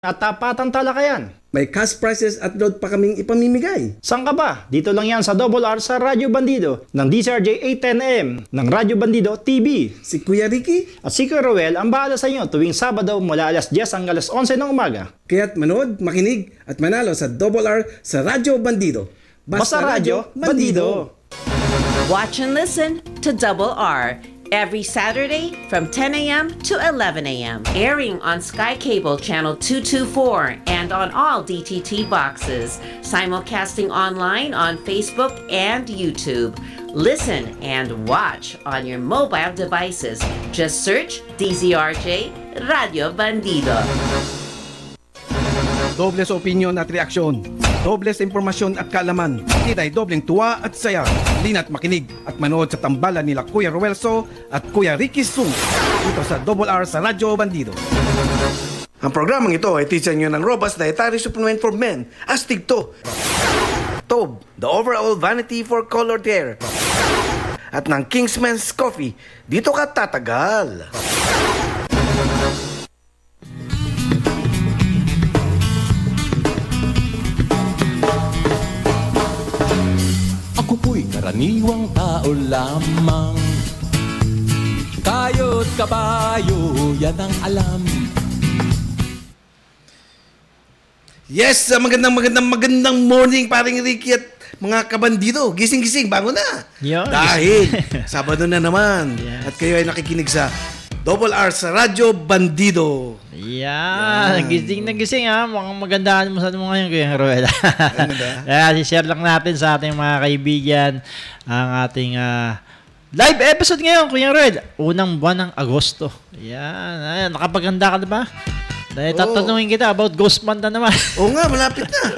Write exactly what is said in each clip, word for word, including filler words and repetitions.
At tapatang talakayan. May cash prizes at load pa kaming ipamimigay. Saan ka ba? Dito lang yan sa Double R sa Radyo Bandido ng D C R J eight ten A M ng Radyo Bandido T V. Si Kuya Ricky, At si Kuya Roel ang bahala sa inyo tuwing Sabado mula alas diyes hanggang alas onse ng umaga. kaya't manood, makinig at manalo sa Double R sa Radyo Bandido. Basta Radyo Bandido. Watch and listen to Double R every Saturday from ten A M to eleven A M Airing on Sky Cable Channel two twenty-four and on all D T T boxes. Simulcasting online on Facebook and YouTube. Listen and watch on your mobile devices. Just search D Z R J Radio Bandido. Dobles opinion at reaksyon. Dobles impormasyon at kaalaman. Kita'y dobleng tuwa at saya. Lina't makinig at manood sa tambalan nila Kuya Ruelso at Kuya Ricky Sung. Dito sa Double R sa Radyo Bandido. Ang programang ito ay teacher nyo ng Robust Dietary Supplement for Men, Astig to. Tob, the overall vanity for colored hair. At ng Kingsman's Coffee, dito ka tatagal. Ako po'y karaniwang tao lamang. Kayo't kabayo, yan ang alam. Yes, uh, magandang magandang magandang morning paring Ricky at mga kabandido. Gising-gising, bango na. Yan. Dahil Sabado na naman. Yes. At kayo ay nakikinig sa Double R sa Radyo Bandido. Yan. Gising na gising ha. Mukhang magandahan mo sa mo ngayon, Kuya Roel. Ano ba? Kaya share lang natin sa ating mga kaibigan ang ating ah, live episode ngayon, Kuya Roel. Unang buwan ng Agosto. Yan. Ayan, nakapaganda ka na ba? Dahil Oo. tatanungin kita about Ghost Month na naman. Oo nga, malapit na.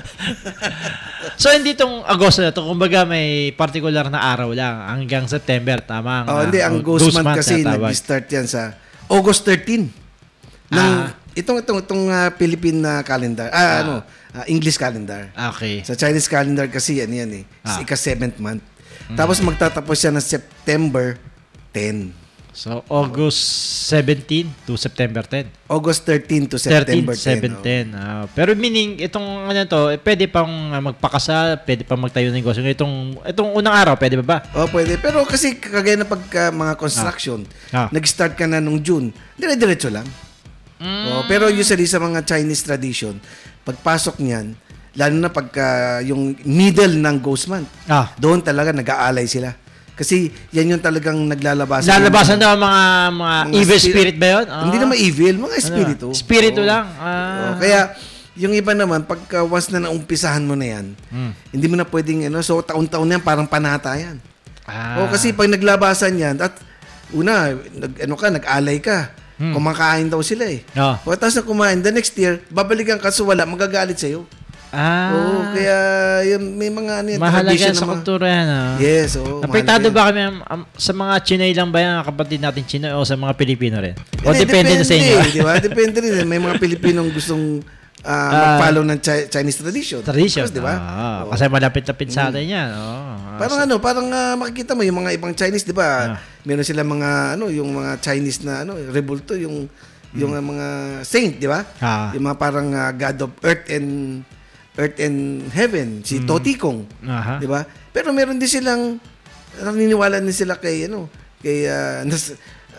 So, hindi itong Agosto na ito. Kumbaga, may particular na araw lang hanggang September. Tama? Oh, hindi, ang Ghost, Month kasi nag-start yan sa August thirteenth. Ng, Ah. Itong, itong, itong uh, Philippine na calendar. Ah, Ah. ano, ah, English calendar. Okay. Sa Chinese calendar kasi yan yan eh. Ah. Ika seventh month. Tapos magtatapos siya ng September tenth. So, August seventeenth to September tenth. August thirteenth to thirteen, September tenth. seventeen. Ah, pero meaning, itong ano to, eh, pwede pang ah, magpakasal, pwede pang magtayo ng negosyo. Itong, itong unang araw, pwede ba ba? Oh, pwede. Pero kasi kagaya na pagka mga construction, Ah. nag-start ka na nung June, dire-diretso lang. Mm. Oh, pero usually sa mga Chinese tradition, pagpasok niyan, lalo na pagka yung middle ng Ghost Month, Ah. doon talaga nag-aalay sila. Kasi yan yung talagang naglalabasan. Lalabasan daw ang mga, mga, Mga evil spirit- spirit ba yun? Ah. Hindi naman evil, mga Ano? espiritu. Espiritu Oo. lang. Ah. Oh, kaya yung iba naman, pagka once na naumpisahan mo na yan, Hmm. hindi mo na pwedeng, ano, so taon-taon na yan, parang panata yan. Ah. O kasi pag naglabasan yan, at una, nag, ano ka, nag-alay ka. Hmm. Kumakain daw sila eh. Oh. O tapos na kumain, the next year, babalikan ka so wala, magagalit sa'yo. Ah. Oo, kaya yun, may mga ano yan, Mahalaga tradition sa na mga- kultura yan. Ah. Yes, oo. Apektado mahalaga ba kami am- am- sa mga Chinay lang ba yan, ang kapatid natin Chinoy o sa mga Pilipino rin? O Hindi, depende, na sa inyo? Di ba? Depende rin. May mga Pilipinong gustong ah, Ah, mag-follow ng Chi- Chinese tradition. Tradition. Di ba? Ah, Oo. kasi malapit-lapit sa atin yan. Oh. Parang ano, parang ah, makikita mo yung mga ibang Chinese, 'di ba? Ah. Meron sila mga ano, yung mga Chinese na ano, rebulto, yung yung ah, mga saint, 'di ba? Ah. Yung mga parang ah, God of Earth and Earth and Heaven, si Totikong, Aha. 'di ba? Pero meron din silang naniniwala din sila kay ano, kay uh, nas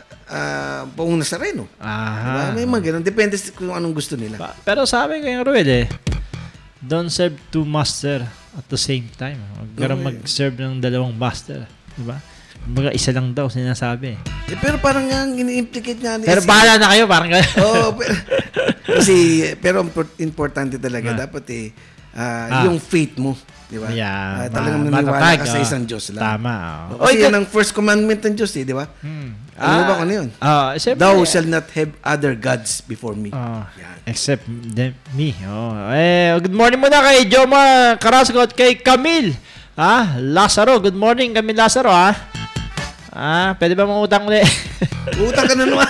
ah, Poong Nazareno. Aha. Diba? May mga ganun. Depende sa kung anong gusto nila. Pa- pero sabi ko yung Ruel eh, don't serve two master at the same time. Huwag ka rin Okay. mag-serve ng dalawang master. Diba? Kumbaga isa lang daw sinasabi. Eh, pero parang nga, ini-implicate nga. Pero bahala na kayo, parang gano'n. Oo, pero, kasi, pero impor- importante talaga, Ah. dapat eh, ah, Ah. yung faith mo, di ba? Yeah, Ah, talagang ma- naniniwala matatag, ka sa oh. isang Diyos lang. Tama. Oh. Kasi yan ang first commandment ng Diyos, eh, di ba? Hmm. Ano mo ba kung ano yun? Ah, siyempre, Thou shall not have other gods before me. Ah, Yan. except them, me. Oh. Eh, good morning muna kay Joma Carrasco at kay Camille. Ah, Lazaro. Good morning, Camille Lazaro, ah. Ah, pwede ba mangutang ulit? Utang ka na naman.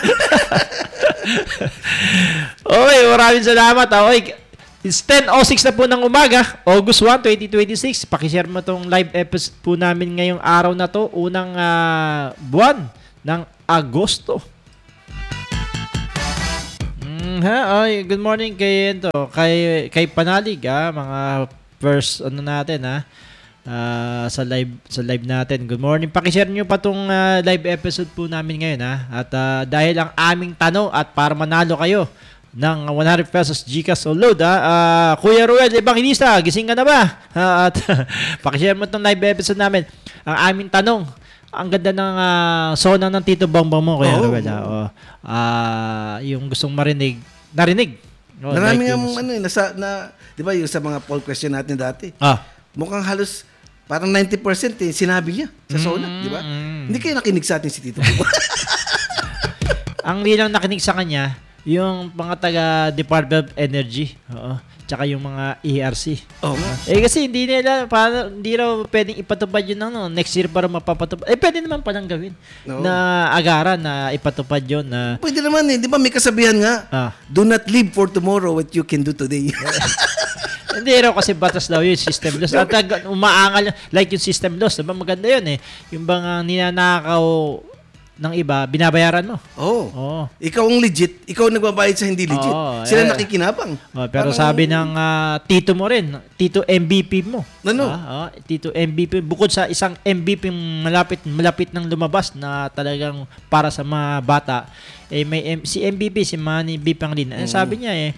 Okay, maraming salamat. Okay, it's ten oh six na po ng umaga, August first, twenty twenty-six. Pakishare mo tong live episode po namin ngayong araw na to, unang ah, buwan ng Agosto. Mm, Mm, ha? Ay, good morning kay ito, kay kay Panalig ah, mga first ano natin ha. Ah, sa live sa live natin. Good morning. Paki-share niyo pa tong ah, live episode po namin ngayon ha. At ah, dahil ang aming tanong at para manalo kayo ng one hundred pesos GCash o load ha. Ah, Kuya Ruel Evangelista, gising ka na ba? Ah, at paki-share mo tong live episode namin. Ang aming tanong, ang ganda ng uh, sona ng Tito Bongbong mo, Kuya Oo. Ruel. ah. Oh, ah, yung gustong marinig, narinig. Oh, Marami like nga yung- ano, eh, nasa, na, di ba yung sa mga poll question natin dati, Ah, mukhang halos parang ninety percent eh, sinabi niya sa SONA, di ba? mm. Hindi kayo nakinig sa atin si Tito Bongbong. ang nilang nakinig sa kanya, yung mga taga Department of Energy. Oo. Tsaka yung mga E R C. Oo nga. Eh kasi hindi nila, paano, hindi raw pwedeng ipatupad yun ng no, next year para mapapatupad. Eh pwede naman palang gawin. Oo. Na agaran na ipatupad yun na Pwede naman eh, di ba may kasabihan nga, ah. do not live for tomorrow what you can do today. Hindi raw kasi batas daw yun, system loss. At ag- umaangal, like yung system loss, diba maganda yun eh. Yung bang uh, ninanakaw ng iba, binabayaran mo. Oo. Oo. Ikaw ang legit, ikaw ang nagbabayad sa hindi legit. Oo, Sila eh. nakikinabang. Oh, pero Parang- sabi ng ah, tito mo rin, tito M V P mo. Ano? Ah, ah, tito M V P, bukod sa isang M V P malapit malapit nang lumabas na talagang para sa mga bata, eh may M- si M V P si Manny B. Pangilinan. Eh, sabi niya eh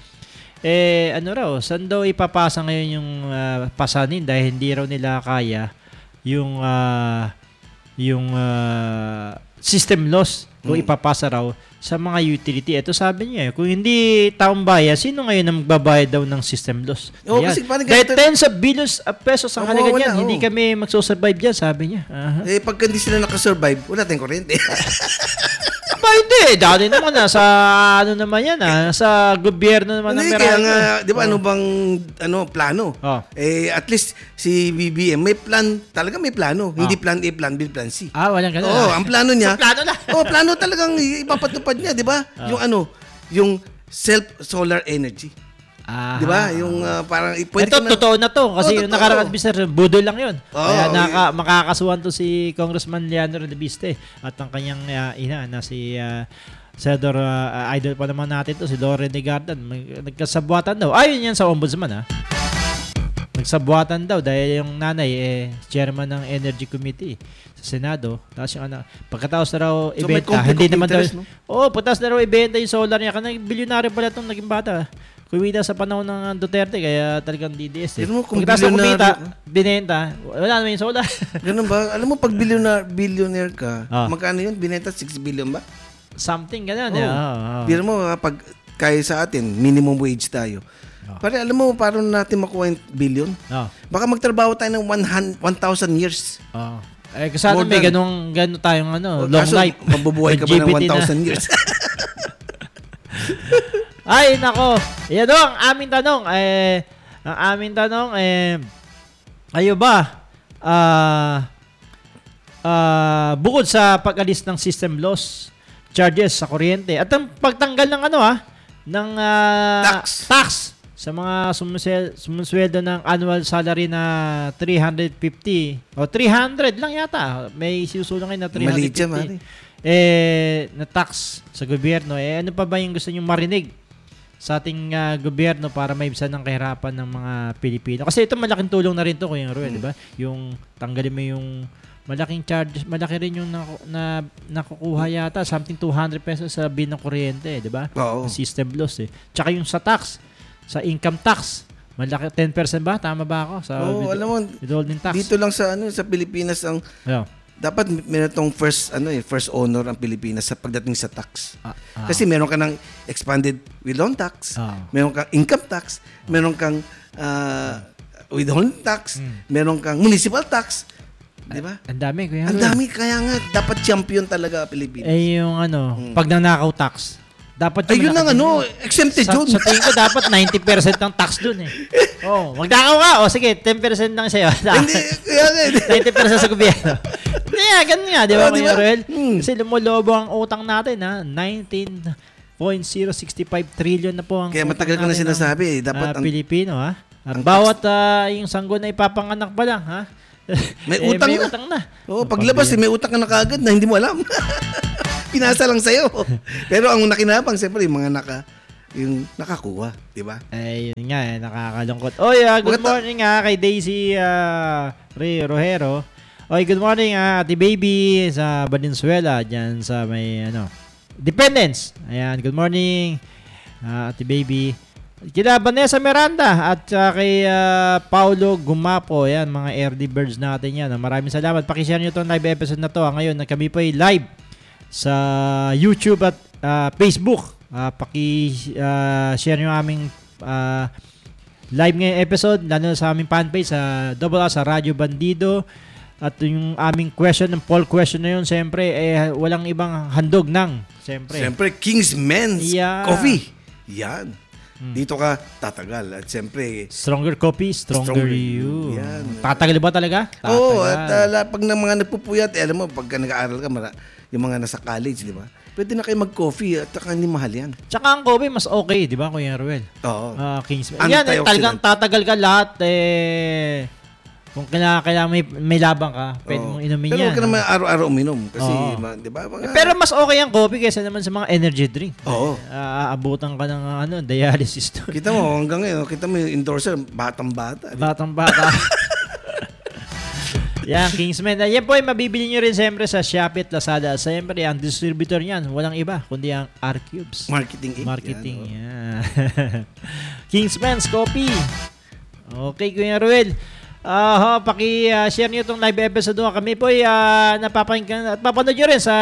eh ano raw, saan daw ipapasa ngayon yung ah, pasanin dahil hindi raw nila kaya yung ah, yung ah, system loss kung ipapasa raw sa mga utility. Ito sabi niya eh, kung hindi taong bayan, sino ngayon ang magbabayad daw ng system loss? Oo, Ayan. kasi parang Dahil ganito- tens of billions of pesos ang Oo, halaga wala, niyan. oo. Hindi kami magsusurvive dyan, sabi niya. Aha. Eh, pag hindi sila nakasurvive, wala tayong kuryente. Aba, hindi. Dati naman na sa ano naman yan ah, sa gobyerno naman ng Hindi, kaya Meralco. nga, di ba, ano bang ano, plano? Oh. Eh, at least si B B M, may plan, talaga may plano. Hindi Ah. plan A, plan B, plan C. Ah, walang ganun. Oo, ah. ang plano niya. So, plano na. Oo, plano talagang ipapatupad niya, di ba? Yung ano, yung self-solar energy. Ah. Di ba? Yung ah, parang, eh, pwede Ito, ka na- totoo na to. Kasi Oo, yung totoo. nakaraan, mister Budol lang yun. Oo, Kaya oo, naka, makakasuhan to si Congressman Leandro Leviste at ang kanyang ah, ina na si uh, Senador ah, idol pa naman natin to, si Loren Negardan. Mag- Nagkasabuatan daw. Ayun yan sa ombudsman ha. Nagsabuatan daw dahil yung nanay eh chairman ng Energy Committee sa Senado. Tapos yung anak, pagkatapos na raw So, may ibenta, conflict hindi of naman daw. interest, no? Oo, pagkatapos na raw ibenta yung solar niya. Kasi bilyonaryo pala itong naging bata. Kumita sa panahon ng Duterte, kaya talagang D D S eh. Pero mo, kung Pagkatapos na kumita, bilyonaryo- binenta, wala naman yung solar. Ganun ba? Alam mo, pag billionaire, billionaire ka, Ah. magkano yun? Binenta six billion ba? Something ganun. Oo. eh. Oo, oo. Biro mo, ah, pag kaya sa atin, minimum wage tayo. Ah. Pare, alam mo, paano natin makuha yung billion? Oo. Baka magtrabaho tayo ng one thousand years. Oo. Eh, kasi sana More may than- ganung, ganun tayong ano, O, long kaso, life. mabubuhay ka ba ng Longevity one thousand na. years? Ay, nako. Yan o, ang aming tanong. Eh, ang aming tanong, eh, ayo ba, ah, ah, bukod sa pag-alis ng system loss, charges sa kuryente, at ang pagtanggal ng ano ah, ng ah, Tax. tax sa mga sumusel, sumusweldo ng annual salary na three hundred fifty o three hundred lang yata. May sinusulong na three hundred fifty. Maliit siya, Mari. Eh, na tax sa gobyerno. Eh, ano pa ba yung gusto nyo marinig sa ating ah, gobyerno para maibsan ng kahirapan ng mga Pilipino? Kasi ito malaking tulong na rin to, Kuya Ruel, di ba? Yung tanggalin mo yung malaking charges, malaki rin yung naku, na, nakukuha yata, something two hundred pesos sa bill ng kuryente, di ba? Oo. System loss eh. Tsaka yung sa tax, sa income tax, malaki, ten percent ba? Tama ba ako? Sa Oo, with- alam mo, withholding tax. dito lang sa ano sa Pilipinas ang Yeah. dapat meron tong first ano eh first honor ang Pilipinas sa pagdating sa tax. Ah, ah. Kasi meron ka ng expanded withholding tax, Ah. meron kang income tax, meron kang ah, withholding tax, Hmm. meron kang municipal tax, 'di ba? Ang dami, Kuya Ang Ruel. dami kaya nga dapat champion talaga ang Pilipinas. Eh, yung ano, pag nanakaw tax, dapat Ayun malaki ang din ano, yun. exempted Sa, yun. sa tingin ko, dapat ninety percent ang tax dun eh. Oh, magnakaw ka. O sige, ten percent lang sa'yo. Hindi, kaya nga. eh. ninety percent sa gobyerno. Hindi nga, ganun nga, di ba, Oh, di Kuya ba? Ruel? Hmm. Kasi lumulobo ang utang natin, ha? nineteen point zero six five trillion na po ang Kaya utang matagal ko na natin ng, sinasabi, eh, dapat ah, ang- Pilipino, ha? At ang bawat ah, yung sanggol na ipapanganak pa lang, ha? May Eh, utang may na. utang na. Oo, paglabas eh, may utang ka na kagad na hindi mo alam. Pinasa lang sa'yo. Pero ang nakinabang, siyempre, yung mga naka, yung nakakuha, di ba? Ay, yun nga, eh, nakakalungkot. Oy, ah, good Maganda- morning nga kay Daisy uh, Ray Rojero. Oy, good morning ah, Ate Baby sa Valenzuela, dyan sa may, ano, Dependence. Ayan, good morning, ah, Ate Baby. Kila Vanessa Miranda at uh, kay uh, Paulo Gumapo. Ayan, mga R D Birds natin yan. Maraming salamat. Pakishare nyo itong live episode na to. Ah, ngayon, kami po ay live sa YouTube at uh, Facebook. Uh, Paki-share uh, nyo aming uh, live ngayong episode, lalo sa aming fanpage sa Double R sa Radyo Bandido. At yung aming question, ng poll question na yun, siyempre, eh, walang ibang handog ng, siyempre. Siyempre, King's Men's Yeah. Coffee. Yan. Dito ka tatagal. At siyempre, Stronger coffee, stronger, Stronger you. you. Yan. Tatagal ba talaga? Tatagal. Oo, at uh, pag ng mga nagpupuyat, eh, alam mo, pagka nag-aaral ka, mara, yung mga nasa college, di ba? Pwede na kayo mag-coffee at saka hindi mahal yan. Tsaka ang coffee, mas okay, di ba, Kuya Ruel? Oo. Ah, Kingsman. Antioxidant. Yan, eh, talagang tatagal ka lahat, eh, kung kailangan, kailangan may, may labang ka, pwede Oo. mong inumin Pero yan. huwag ka naman araw-araw uminom. Kasi, Oo. ma- di ba? Mga, Eh, pero mas okay ang coffee kaysa naman sa mga energy drink. Oo. Ah, aabutan ka ng ano, dialysis doon. kita mo, hanggang ngayon, kita mo yung endorser, batang-bata. di ba? Batang bata. Yan, Kingsman. Yan po ay mabibili nyo rin siyempre sa Shopee at Lazada. Siyempre, ang distributor niyan, walang iba, kundi ang R-Cubes. Marketing Incorporated. Marketing, Yan, yan. Kingsman's Coffee. Okay, Kuya Ruel. Ah, uh, paki-share niyo itong live episode doon. Kami po ay uh, napapakinggan at papanood nyo rin sa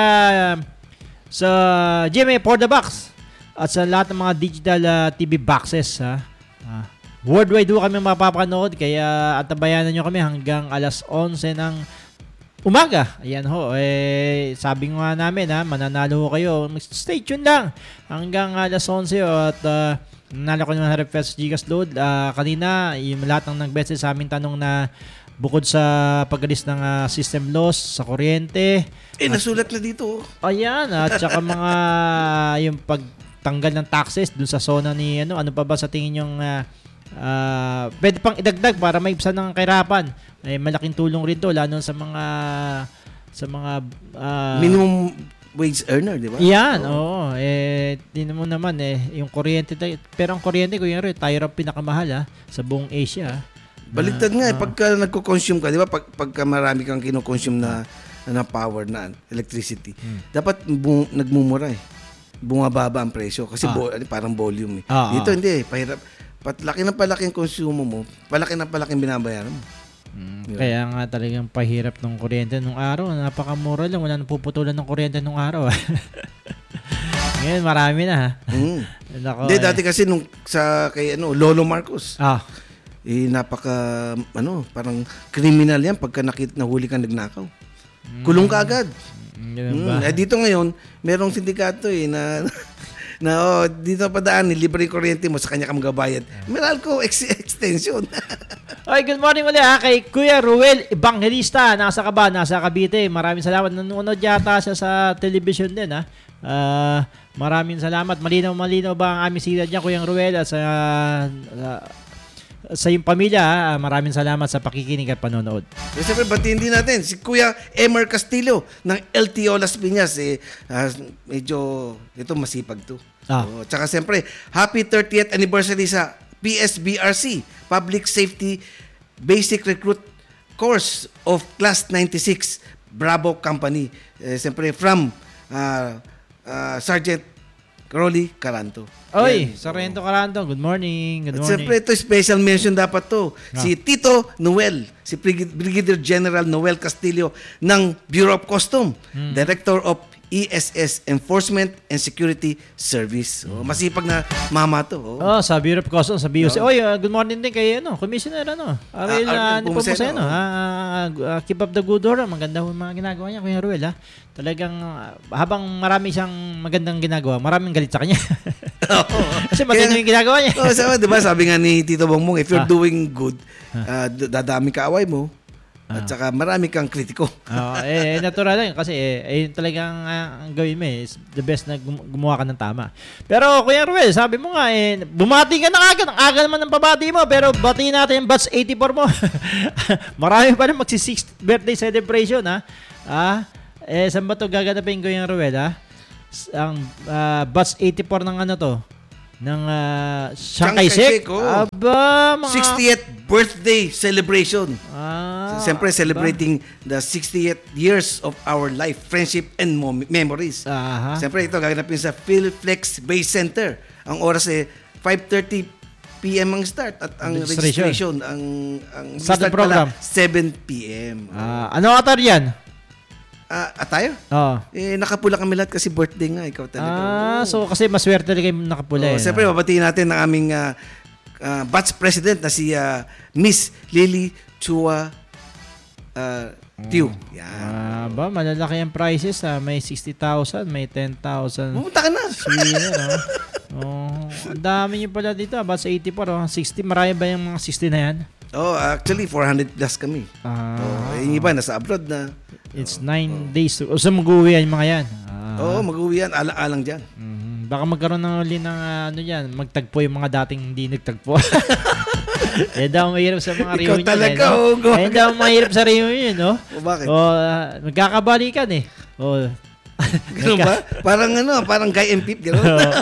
sa G M A For The Box at sa lahat ng mga digital uh, T V boxes. Ha? Ah, worldwide ho kami mapapanood, kaya atabayanan nyo kami hanggang alas onse ng umaga. Ayan ho. Eh, sabi nga namin, ha, mananalo ho kayo. Stay tuned lang hanggang alas onse at uh, nanalo ko ng one hundred pesos Gcash load. Uh, kanina, yung lahat ng nag-message sa aming tanong na bukod sa pag-alis ng uh, system loss sa kuryente. Eh, nasulat na dito. Ayan, at saka mga yung pagtanggal ng taxes dun sa zona ni ano, ano pa ba sa tingin yung uh, uh, pwede pang idagdag para maibsan ng kahirapan. Eh, malaking tulong rin to, lalo sa mga sa mga uh, Minimum wage earner, di ba? yan, oo. Eh, tingnan mo naman eh, yung kuryente, tayo- pero ang kuryente ko yun rin, tayo rin pinakamahal ha, sa buong Asia. Baliktad nga eh, Ah. pagka nagko-consume ka, di ba? Pag, pagka marami kang kino-consume na, na power na electricity, Hmm. dapat bu- nagmumura eh. Bumababa ang presyo kasi Ah. bo- parang volume eh. Ah, Dito ah. hindi eh, pahirap. Palaki na palaki ang konsumo mo, palaki na palaki ang binabayaran mo. Di ba? Kaya nga talagang pahirap ng kuryente nung araw. Napakamura lang. Wala nang puputulan ng kuryente nung araw. Ngayon, marami na ha. Mm. Nako, Hindi, eh. dati kasi nung sa kay ano, Lolo Marcos, Ah, eh napaka ano, parang criminal yan pagka nakit nahuli kang nagnakaw. Kulong ka agad. mm, ganun ba? Mm, eh dito ngayon, merong sindikato eh na na oh, dito padaan ni libre yung kuryente mo sa kanya ka magabayad. Meralco ex- extension. Ay, good morning ulit ha kay Kuya Ruel Evangelista. Nasa ka ba? Nasa Cavite. Maraming salamat. Nanonood yata siya sa television din ha. Ah, maraming salamat. Malinaw malinaw ba ang aming sila dyan, Kuya Ruel, at sa uh, sa iyong pamilya ha. Maraming salamat sa pakikinig at panonood. So, siyempre, batiin din natin si Kuya Emer Castillo ng L T O Las Piñas. Eh, ah, medyo, ito masipag to. Ah. So, tsaka siyempre, happy thirtieth anniversary sa P S B R C, Public Safety Basic Recruit Course of Class ninety-six, Bravo Company. Eh, siyempre, from ah, ah, Sergeant Rolly Caranto. Oy, Yan. Sorrento Caranto. Good morning. Good At morning. siyempre, ito special mention dapat to. Ah. Si Tito Noel, si Brig- Brigadier General Noel Castillo ng Bureau of Custom, Hmm. Director of E S S Enforcement and Security Service. Oh, masipag na mama to. Oh. Oh, sa Bureau of Customs, sa B U C. Oy, uh, good morning din kay ano, Commissioner ano. Ariel uh, Ah, Arnel Nepomuceno. Nepomuceno. Ha? Ah, uh, keep up the good work. Maganda yung mga ginagawa niya, Kuya Ruel ha. Talagang uh, habang marami siyang magandang ginagawa, maraming galit sa kanya. Kasi matino yung ginagawa niya. Oh, sabi, di ba, sabi nga ni Tito Bongbong, if you're Ah. doing good, ah, d- dadami ka away mo, at saka marami kang kritiko. Oo, eh, natural lang kasi eh, eh talagang ah, ang gawin mo eh, is the best na gum- gumawa ka ng tama. Pero Kuya Ruel, sabi mo nga eh, bumati ka na agad, ang aga naman ng pabati mo, pero batiin natin yung batch eighty-four mo. Marami pa rin magsi-sixth birthday celebration ha. Ah, eh saan ba to gaganapin, Kuya Ruel ha? S- Ang ah, batch eighty-four ng ano to? ng uh, Chiang Chiang Kai-shek. Kai-shek, oo. Aba, mga... sixtieth birthday celebration. Ah, Siyempre, aba. celebrating the sixtieth years of our life, friendship, and mom- memories. Aha. Siyempre, ito gaganapin sa PhilFlex Base Center. Ang oras eh, five thirty p.m. ang start at ang Registration. registration, ang, ang Start start program. pala, seven p.m. Ah, ano atar yan? Ah, attire? Oh. Eh, nakapula kami lahat kasi birthday nga, ikaw talaga. Ah, Oo. so kasi maswerte rin kayo nakapula. Oh, eh, siyempre, no? mabatiin natin ang aming ah, ah, batch president na si ah, Miss Lily Chua uh, Tiu. Yan. Ah, ba, malalaki ang prices ah. May sixty thousand, may ten thousand. Pumunta ka na. Sweeter, no? Oh, ang dami niyo pala dito, about sa eighty-four, oh. sixty, marami ba yung mga sixty na yan? Oh, actually, four hundred plus kami. Ah, Oh, yung iba, nasa abroad na. it's nine days. To, o sa mag-uwi yan yung mga yan. Ah, Oo, oh, mag-uwi yan. Alang-alang dyan. mhm. Baka magkaroon ng uli ng ah, ano yan, magtagpo yung mga dating hindi nagtagpo. Eh daw mahirap sa mga Ikaw reunion. talaga, eh, no? oh, gumagano. Eh daw mahirap sa reunion, no? O bakit? O, ah, magkakabalikan eh. O, Ganun ba? Parang ano, parang Guy and Pip. Ganun.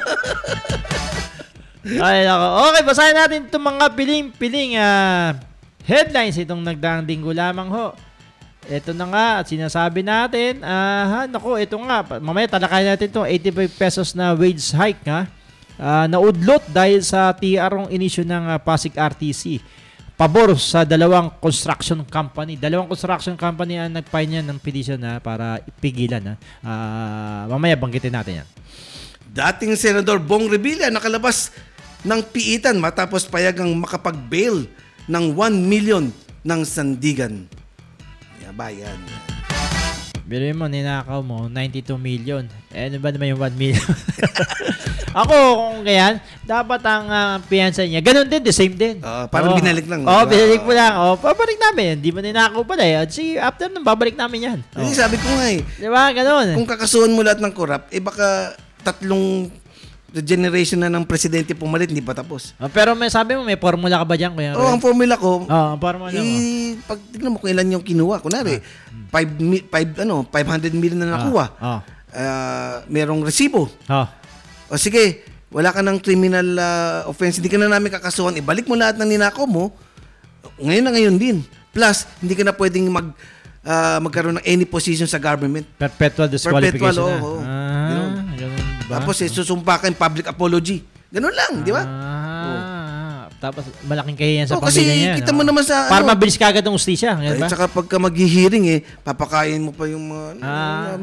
Ay, nako. Okay, basahin natin itong mga piling-piling ah, headlines itong nagdaang linggo lamang ho. Ito na nga at sinasabi natin, ah, nako, ito nga, pa- mamaya talakayan natin itong eighty-five pesos na wage hike ha. Ah, naudlot dahil sa T R ong inisyu ng ah, Pasig R T C. Pabor sa dalawang construction company. Dalawang construction company ang nag-file niyan ng petition na para ipigilan. Ha. Ah, mamaya banggitin natin yan. Dating Senador Bong Revilla nakalabas ng piitan matapos payagang makapag-bail ng one million ng sandigan. Yabayan. Pero mo, ninakaw mo, ninety-two million. Eh, ano ba naman yung one million? Ako, kung ganyan, dapat ang uh, piyansa niya, ganun din, the same din. Ah, parang binalik lang, Oo, oh, di ba? binalik mo lang. Oh, babalik namin. Hindi mo ninakaw pala eh. At si after nun, babalik namin yan. Oh. Hindi, sabi ko nga eh, Di ba? Ganun. kung kakasuhan mo lahat ng corrupt, eh baka tatlong generation na ng presidente pumalit, hindi pa tapos. Oh, pero may sabi mo, may formula ka ba dyan? Kuya Oh, ang formula ko, oh, ang formula mo. eh, pag tignan mo kung ilan yung kinuha. Kunwari, five, five, ano, five hundred million na nakuha. Oh. Ah, merong resibo. Oh. O sige, wala ka ng criminal ah, offense, hindi ka na namin kakasuhan, ibalik mo lahat ng ninakaw mo, ngayon na ngayon din. Plus, hindi ka na pwedeng mag, ah, magkaroon ng any position sa government. Perpetual disqualification Perpetual, na. oo, oo. Ah, Ganun. ganun ba? Tapos, eh, susumpa ka yung public apology. Ganun lang, di ba? Ah, tapos malaking kahiyan sa Oh, kasi pamilya niya. kita no? mo naman sa, Para ano, mabilis kagad ang ustisya. Ganun At ba? saka pagka mag-hearing eh, papakain mo pa yung mga... Ah.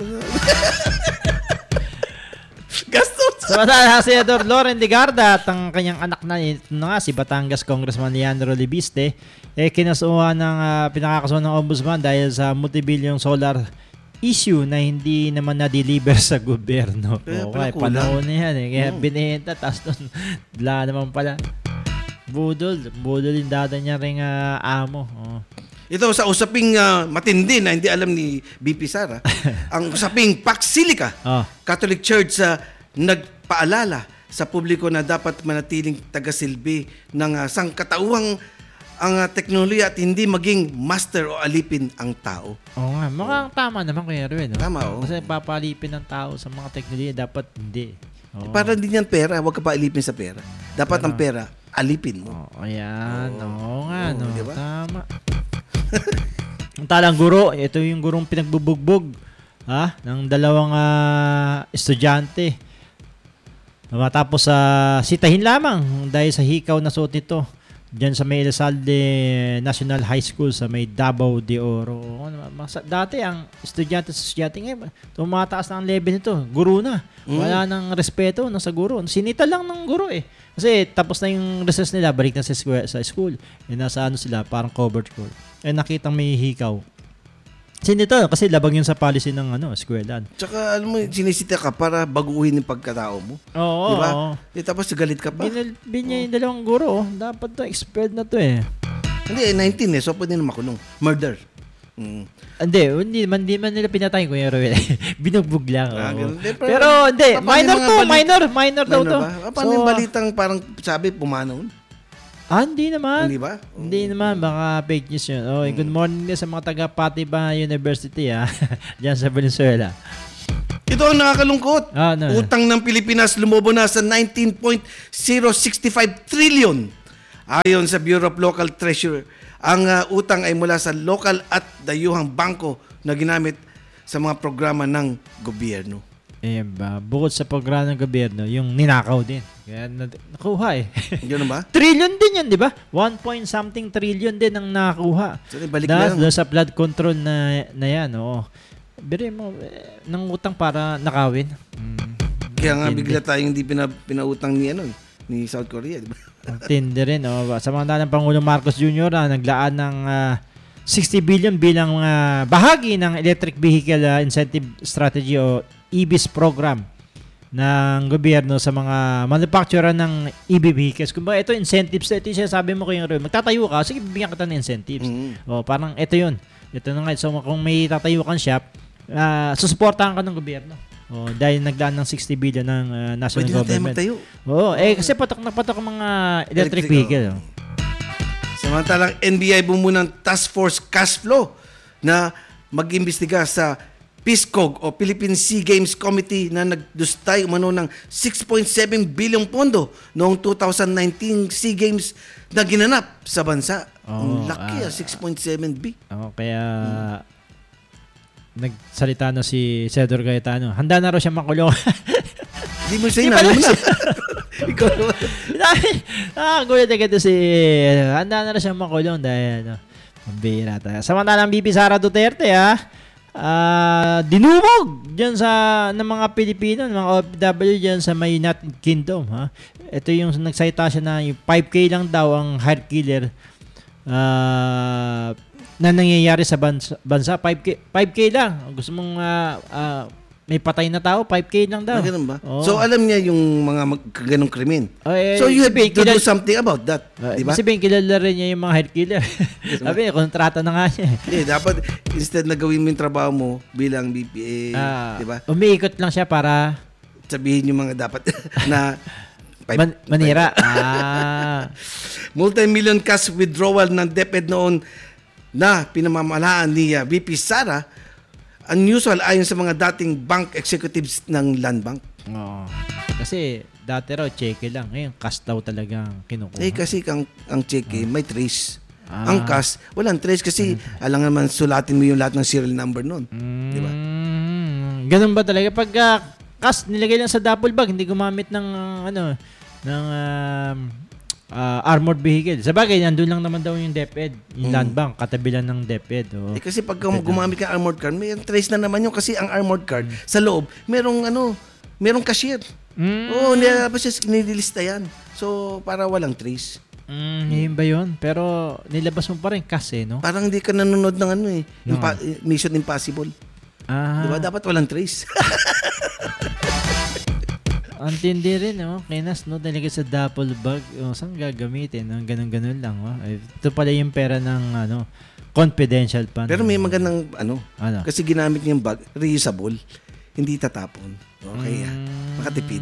Gastos! Samantala, si Senador Loren Legarda at ang kanyang anak na, ito na nga, si Batangas Congressman Leandro Libiste, eh, kinasuhan ng, uh, pinakakasuhan ng ombudsman dahil sa multibillion solar issue na hindi naman na-deliver sa gobyerno. Kaya Okay, pala kulang. panahon na yan. Eh. Kaya Hmm. binenta, tapos nun, wala naman pala. Budol. Budol yung dada niya rin uh, amo. Oh. Ito sa usaping ah, matindi na hindi alam ni B P Sara, ang usaping Paxilica, Oh. Catholic Church sa nagpaalala sa publiko na dapat manatiling tagasilbi ng ah, sangkatauhang ang ah, teknolohiya at hindi maging master o alipin ang tao. Oo nga, mukhang tama naman Kuya Erwin. No? Tama, oo. Kasi papalipin ng tao sa mga teknolohiya, dapat hindi. Oo. Para din yan pera, huwag ka pa alipin sa pera. Dapat ang pera, alipin mo. Oo, ayan. Oo nga, Oo, no. di ba? Tama. Ang talang guro, ito yung gurong pinagbubugbog ha, ng dalawang ah, estudyante. Matapos sa sitahin lamang dahil sa hikaw na suot nito diyan sa may Elsalde National High School sa may Davao de Oro. Oo, mas- Dati ang estudyante sa estudyante ngayon, tumataas na ang level nito. Guro na. Wala nang respeto na sa guro. Sinita lang ng guro eh. Kasi tapos na yung recess nila, balik na sa school. Sa school. Eh, nasa ano sila, parang covered school. Eh, nakitang may hikaw. Sinita, kasi labag yun sa policy ng ano, eskwelahan. Tsaka alam mo, sinisita ka para baguhin yung pagkatao mo. Oo, Di ba? oo. Eh, tapos galit ka pa. Binilbin niya yung dalawang guro. Oh. Dapat to, expelled na to eh. Hindi, eh, nineteen eh, so pwede na makulong. Murder. Mm. Hindi, hindi man, hindi man nila pinatay ko yung Roel. Binugbog lang. Ah, oo. ganun. Di, pero- Pero hindi, Paano minor yung mga to, bali- minor, minor daw Minor to. ba? Ah, paano yung balitang parang sabi, pumanaw? Ah, hindi naman. Hindi ba? Hindi naman, baka fake news yun. Oh, good morning din sa mga taga Patiba University, ha. Diyan sa Venezuela. Ito Ito ang nakakalungkot. Ah, ano? Utang ng Pilipinas lumobo na sa nineteen point zero six five trillion. Ayon sa Bureau of Local Treasury, ang uh, utang ay mula sa lokal at dayuhang bangko na ginamit sa mga programa ng gobyerno. Eh, ba, bukod sa programa ng gobyerno, yung ninakaw din. Kaya na, nakuha eh. Gano'n ba? Trillion din yan, di ba? One point something trillion din ang nakakuha. So, balik Dahil lang. doon sa flood control na, na yan, oo. Biro mo, eh, ng utang para nakawin. Mm. Kaya nga Tindi. bigla tayong hindi pina, pinautang ni ano, ni South Korea, di ba? Ang tindi rin. Oh. Sa mga ng Pangulong Marcos Junior, ah, naglaan ng ah, sixty billion bilang ah, bahagi ng Electric Vehicle ah, Incentive Strategy o E V I S program ng gobyerno sa mga manufacturer ng E V vehicles. Kung ba ito incentives, ito yung sabi mo kayo rin, magtatayo ka, sige bibigyan kita ng incentives. Mm. O, parang ito yun. Ito na nga. So kung may tatayo kang shop, uh, susuportahan ka ng gobyerno. O, dahil nagdaan ng sixty billion ng uh, national Pwede na tayo government. magtayo. Oo, eh kasi patok na patok ang mga electric, Electric, vehicle. Oh. Samantalang N B I bumuo ng Task Force Cash Flow na mag-imbestiga sa PISCOG o Philippine Sea Games Committee na nagdustay umano ng six point seven billion pondo noong two thousand nineteen SEA Games na ginanap sa bansa. Oh, Ang laki ah, ah. six point seven B. Oo, kaya nagsalita na si Cedar Cayetano. Handa na raw siya makulong. Hindi mo siya Di inaano pala mo na. siya. Ikaw naman. ah, gulat agad to si handa na raw siya makulong dahil ano, mambira tayo. Samantalang B P Sara Duterte ah, ah, dinumog diyan sa ng mga Pilipino, ng mga O F W diyan sa may United Kingdom ha. Ito yung nagsalita siya na yung five K lang daw ang hired killer ah, na nangyayari sa bansa, bansa five K five K lang. Gusto mong ah, ah, may patay na tao, five K lang daw. Ah, ganun ba? Oo. So alam niya yung mga mag- ganong krimen. Oh, eh, So you have sabihin, to do kilala- something about that. Uh, Di ba? Sabihin, kilala rin niya yung mga head killer. Sabi, kontrata na nga siya. Eh, dapat instead na gawin mo yung trabaho mo bilang B P A, Ah, di ba? umiikot lang siya para Sabihin yung mga dapat na five- man- manira. ah. multi-million cash withdrawal ng DepEd noon na pinamamalaan ni uh, V P Sara, unusual ayon sa mga dating bank executives ng Land Bank. Oo. Kasi dati raw, cheque lang. Ngayon, cash daw talagang kinukuha. Eh kasi ang, ang cheque may trace. Ah. Ang cash, walang trace kasi alam naman sulatin mo yung lahat ng serial number noon. Mm, Di ba? Ganun ba talaga? Pag uh, cash nilagay lang sa duffel bag, hindi gumamit ng uh, ano, ng um, uh, armored vehicle. Sa bagay, nandun lang naman daw yung DepEd, yung Mm. Land Bank, katabilan ng DepEd. Oh. Eh kasi pag gum- gumamit ka ng armored card, may trace na naman yun kasi ang armored card sa loob, merong ano, merong cashier. Mm. Oo, oh, nilabas siya, nililista yan. So, para walang trace. Mm, yun ba yun? Pero nilabas mo pa rin kasi, no? Parang hindi ka nanonood ng ano eh, No. Impa- Mission Impossible. Ah, Di ba? Dapat walang trace. ang tindi rin, no? Kinas, no? Talaga sa duffel bag. Oh, saan gagamitin? No? Ganun-ganun lang, oh. Ay, ito pala yung pera ng, ano, confidential fund. Pero may magandang ano, Ano? kasi ginamit niya yung bag, reusable. Hindi tatapon. Okay, ah. Mm. Makatipid.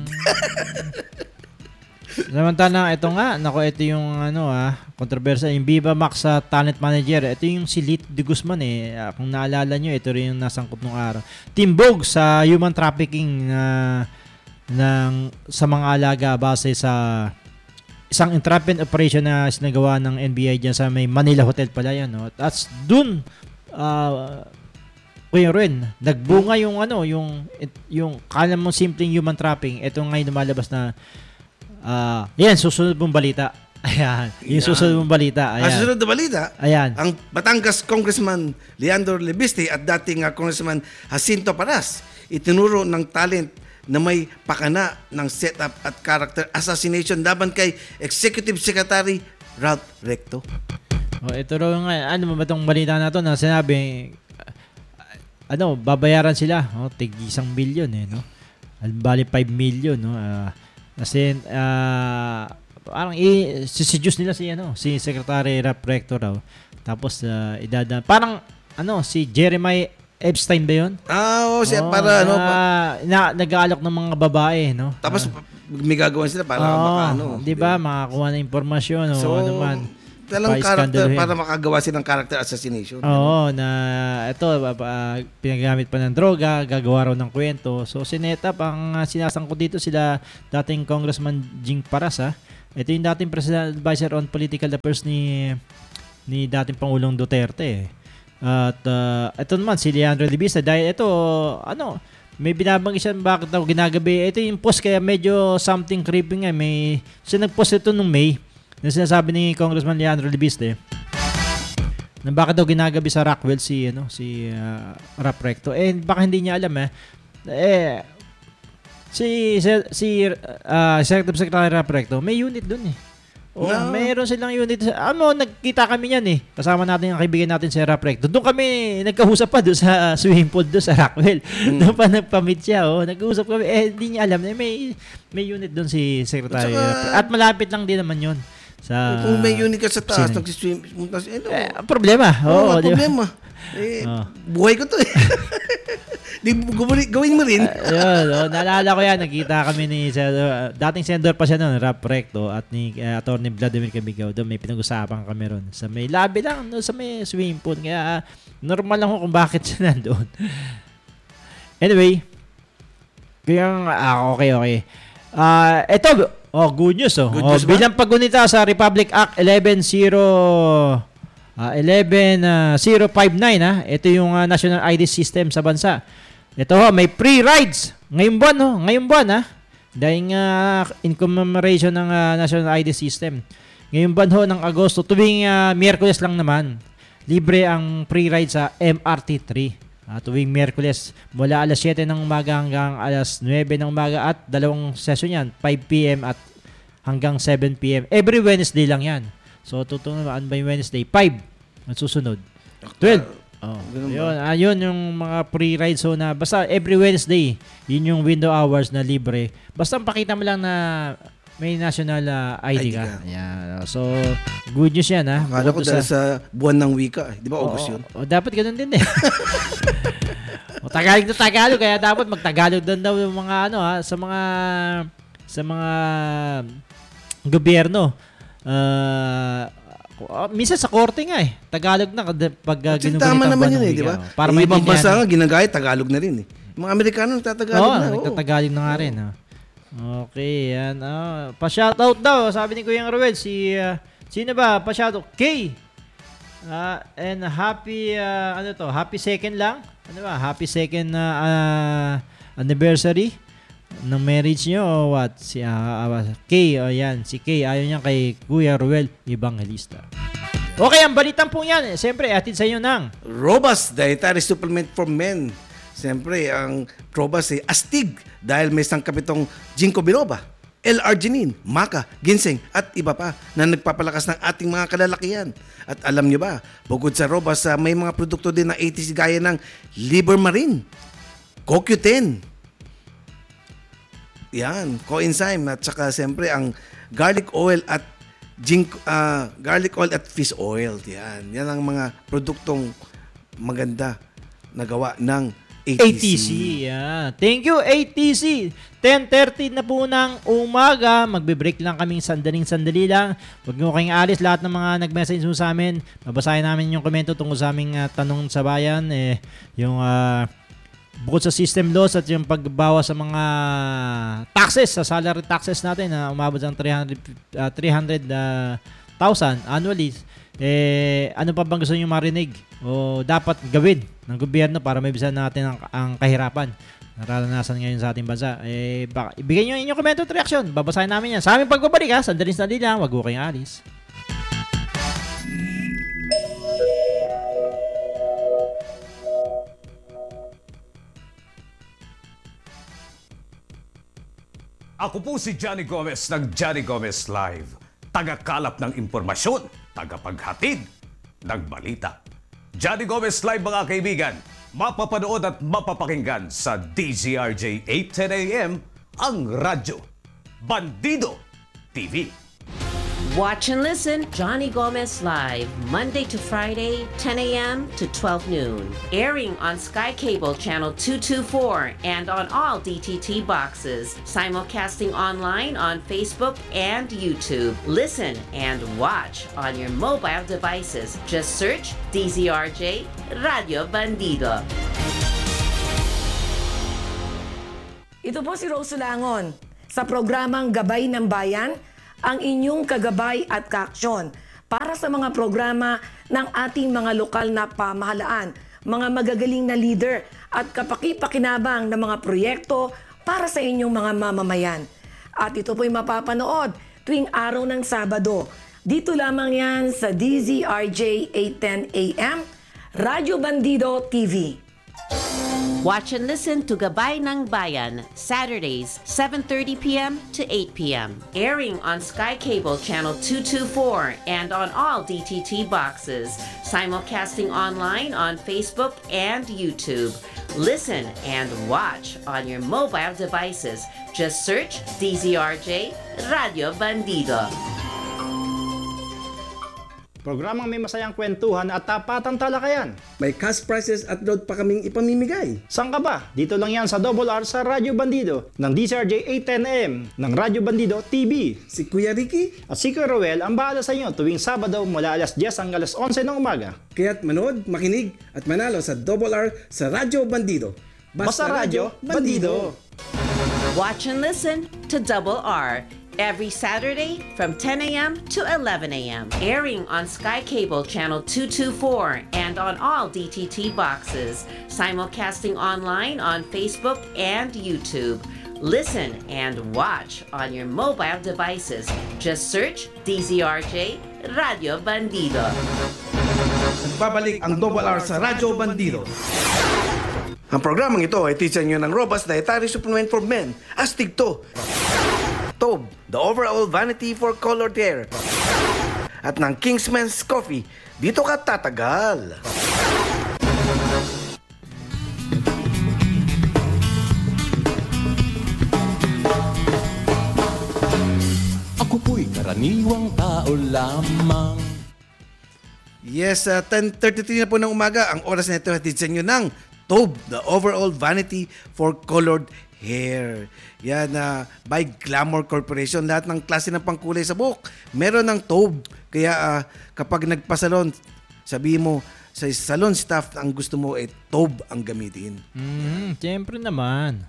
Samantala, ito nga, nako, ito yung ano ah, kontrobersya, yung Viva Max sa talent manager. Ito yung si Lit de Guzman eh. Ah, kung naalala nyo, ito rin yung nasangkot nung araw. Timbog sa human trafficking na ng sa mga alaga base sa isang entrapment operation na sinagawa ng N B I diyan sa may Manila Hotel pala yan, no. At dun ah Kuya Ren, nagbunga yung ano, yung yung kala mo simpleng human trafficking. Ito ngayon lumalabas na Ah, yan, susunod mong balita. Ayan, yung Yan. susunod mong balita. Ang Ayan. susunod na balita, Ayan. ang Batangas Congressman Leandro Lebiste at dating uh, Congressman Jacinto Paras itinuro ng talent na may pakana ng setup at character assassination laban kay Executive Secretary Ralph Recto. Oh, ito raw nga, ano ba itong balita na to na sinabi, ah, ano, babayaran sila, oh, tig isang bilyon eh, no? Bali five million, no? Ah, kasi, ah, parang i-seduce nila si, ano, si Secretary Ralph Recto raw. Tapos, ah, idada, parang, ano, si Jeremiah Epstein ba yun? Ah, oo, siya Oh, para ano, pa- ah, na, nag-aalok ng mga babae, no? tapos Ah. may gagawin sila para Oo, baka ano. di ba? Makakuha na impormasyon o So, ano man. Talang pa-iskandaluhin. character para makagawa silang character assassination. Oo, na ito, uh, uh, pinagamit pa ng droga, gagawa raw ng kwento. So, sinetap, ang uh, sinasangkot dito sila dating Congressman Jing Parasa. Ito yung dating President Advisor on Political Affairs ni ni dating Pangulong Duterte. At uh, ito naman, si Leandro Libista. Dahil ito, ano, may binabanggit siya bakit daw ginagabi. Ito yung post kaya medyo something creepy nga. May, siya nag-post ito nung May. Na sinasabi ni Congressman Leandro Libiste na bakit daw ginagabi sa Rockwell si ano si uh, Rap Recto. Eh baka hindi niya alam eh. Eh si si, si uh, Secretary Rap Recto, may unit doon eh. Oh, No. mayroon silang unit. Ano, nagkita kami niyan eh. Kasama natin ang kaibigan natin si Rap Recto. Doon kami nagkausap pa doon sa swimming pool doon sa Rockwell. Mm. Doon pa nagpa-meet siya, oh. Nag-uusap kami. Eh hindi niya alam eh may may unit doon si Secretary At saka- Rap Recto. At malapit lang din naman 'yon. Sa Kung may unit ka sa taas, Sino? nagsiswim, eh, no. Eh, problema. Oo, Oo, di ba? problema. Eh, Oo. buhay ko to eh. Di, gawin, gawin mo rin. Ayun, oh, naalala ko yan. Nagkita kami ni uh, dating senador pa siya noon, Rap Recto, at ni uh, Attorney Vladimir Cabigaw. Doon may pinag-usapan kami ron. Sa may labi lang, no, sa may swimming pool. Kaya uh, normal lang ko kung bakit siya nandoon. Anyway, kaya, ah, okay, okay. Ah, ito, oh, good news, oh. Good Oh, news ba? bilang paggunita sa Republic Act eleven oh ah, eleven oh five nine, ha. Ito yung ah, national I D system sa bansa. Ito ho, may free rides ngayong buwan, ho. Ngayong buwan, ha. Dahil nga in commemoration ng ah, national I D system. Ngayong buwan ho ng Agosto, tuwing ah, Miyerkules lang naman, libre ang free ride sa M R T three. Uh, tuwing Miyerkules, mula alas siyete ng umaga hanggang alas nuwebe ng umaga at dalawang session yan, five p.m. at hanggang seven p.m. Every Wednesday lang yan. So, tutungan ba yung Wednesday? five. At susunod. twelve. Oh, Ganun ba? yun, ah, yun yung mga free rides. So, na, basta every Wednesday, yun yung window hours na libre. Basta pakita mo lang na may national ah, I D I D ka. ka. Yan. So, good news yan, ha? Akala ko Bukod dahil sa buwan ng wika. eh. Di ba August Oo, yun? oo, dapat ganun din eh. o, Tagalog na Tagalog, kaya dapat magtagalog din daw yung mga ano ha, sa mga sa mga gobyerno. Uh, minsan sa korte nga eh. Tagalog na kada- pag uh, Actually, ginugunit tama ang naman buwan yun ng eh, di wika, ba? oh. Para Eh, ibang maintindihan. bansa nga, ginagaya, Tagalog na rin eh. Yung mga Amerikano, nagtatagalog Oo, na. Oo. nagtatagalog na nga rin. Oh. Okay, yan. Ah, pa-shoutout daw, sabi ni Kuya Ruel, si, ah, sino ba? Pa-shoutout. K. Ah, and happy, ah, ano to, happy second lang. Ano ba? Happy second na ah, anniversary ng marriage nyo o what? Si ah, ah, K, o yan, si K. Ayaw niya kay Kuya Ruel Evangelista. Okay, ang balitang po yan. Eh, Siyempre, atid sa inyo ng Robust dietary supplement for men. Siyempre, ang Robust ay astig dahil may sangkap itong ginkgo biloba, L-arginine, maca, ginseng at iba pa na nagpapalakas ng ating mga kalalakihan. At alam nyo ba, bukod sa Robust, ah, may mga produkto din ng A T C gaya ng liver marine, C O Q ten, yan, coenzyme at saka siyempre ang garlic oil at Gink, ah, garlic oil at fish oil. Yan. Yan ang mga produktong maganda na gawa ng A T C. A T C. Yeah. Thank you, A T C. ten thirty na po ng umaga. Magbe-break lang kaming sandaling-sandali lang. Huwag nyo kayong alis. Lahat ng mga nag-message mo sa amin, babasahin namin yung komento tungkol sa aming uh, tanong sa bayan. Eh, yung uh, bukod sa system loss at yung pagbawas sa mga taxes, sa salary taxes natin na umabot ng three hundred, uh, three hundred thousand annually. Eh, ano pa bang gusto nyo marinig o dapat gawin ng gobyerno para maibisan natin ang, ang kahirapan nararanasan ngayon sa ating bansa? Eh, baka, ibigay nyo inyong comment at reaction. Babasahin namin yan. Sa aming pagbabalik ha, sandali-sandali lang, wag ko kayong alis. Ako po si Johnny Gomez ng Johnny Gomez Live. Tagakalap ng impormasyon, tagapaghatid ng balita. Johnny Gomez Live mga kaibigan, mapapanood at mapapakinggan sa D Z R J eight ten A M ang radyo. Bandido T V. Watch and listen Johnny Gomez Live, Monday to Friday, ten a.m. to twelve noon. Airing on Sky Cable Channel two twenty-four and on all D T T boxes. Simulcasting online on Facebook and YouTube. Listen and watch on your mobile devices. Just search D Z R J Radio Bandido. Ito po si Rose Langon sa programang Gabay ng Bayan, ang inyong kagabay at kaaksyon para sa mga programa ng ating mga lokal na pamahalaan, mga magagaling na leader at kapaki-pakinabang na mga proyekto para sa inyong mga mamamayan. At ito po'y mapapanood tuwing araw ng Sabado. Dito lamang yan sa D Z R J eight ten A M, Radyo Bandido T V. Watch and listen to Gabay ng Bayan, Saturdays, seven thirty p.m. to eight p.m. Airing on Sky Cable Channel two twenty-four and on all D T T boxes. Simulcasting online on Facebook and YouTube. Listen and watch on your mobile devices. Just search D Z R J Radio Bandido. Programang may masayang kwentuhan at tapatang talakayan. May cash prizes at load pa kaming ipamimigay. Saan ka ba? Dito lang yan sa Double R sa Radyo Bandido ng D Z R J eight ten A M ng Radyo Bandido T V. Si Kuya Ricky, At si Kuya Roel ang bahala sa inyo tuwing Sabado mula alas diyes hanggang alas onse ng umaga. kaya't manood, makinig at manalo sa Double R sa Radyo Bandido. Basta Radyo Bandido. Watch and listen to Double R every Saturday from ten a.m. to eleven a.m. Airing on Sky Cable Channel two twenty-four and on all D T T boxes. Simulcasting online on Facebook and YouTube. Listen and watch on your mobile devices. Just search D Z R J Radio Bandido. Nagbabalik ang Double R sa Radyo Bandido. Ang programang ito ay teacher nyo ng Robust Dietary Supplement for Men, Astig to. Tob, the overall vanity for colored hair. At ng Kingsman's Coffee, dito ka tatagal. Ako po'y karaniwang tao lamang. Yes, uh, ten thirty-three na po ng umaga. Ang oras na ito ay teacher nyo ng Tob, the overall vanity for colored hair. Yan na uh, by Glamour Corporation. Lahat ng klase ng pangkulay sa buhok meron ng Tob. Kaya uh, kapag nagpasalon, sabihin mo sa salon staff ang gusto mo ay Tob ang gamitin. Mm, siyempre naman.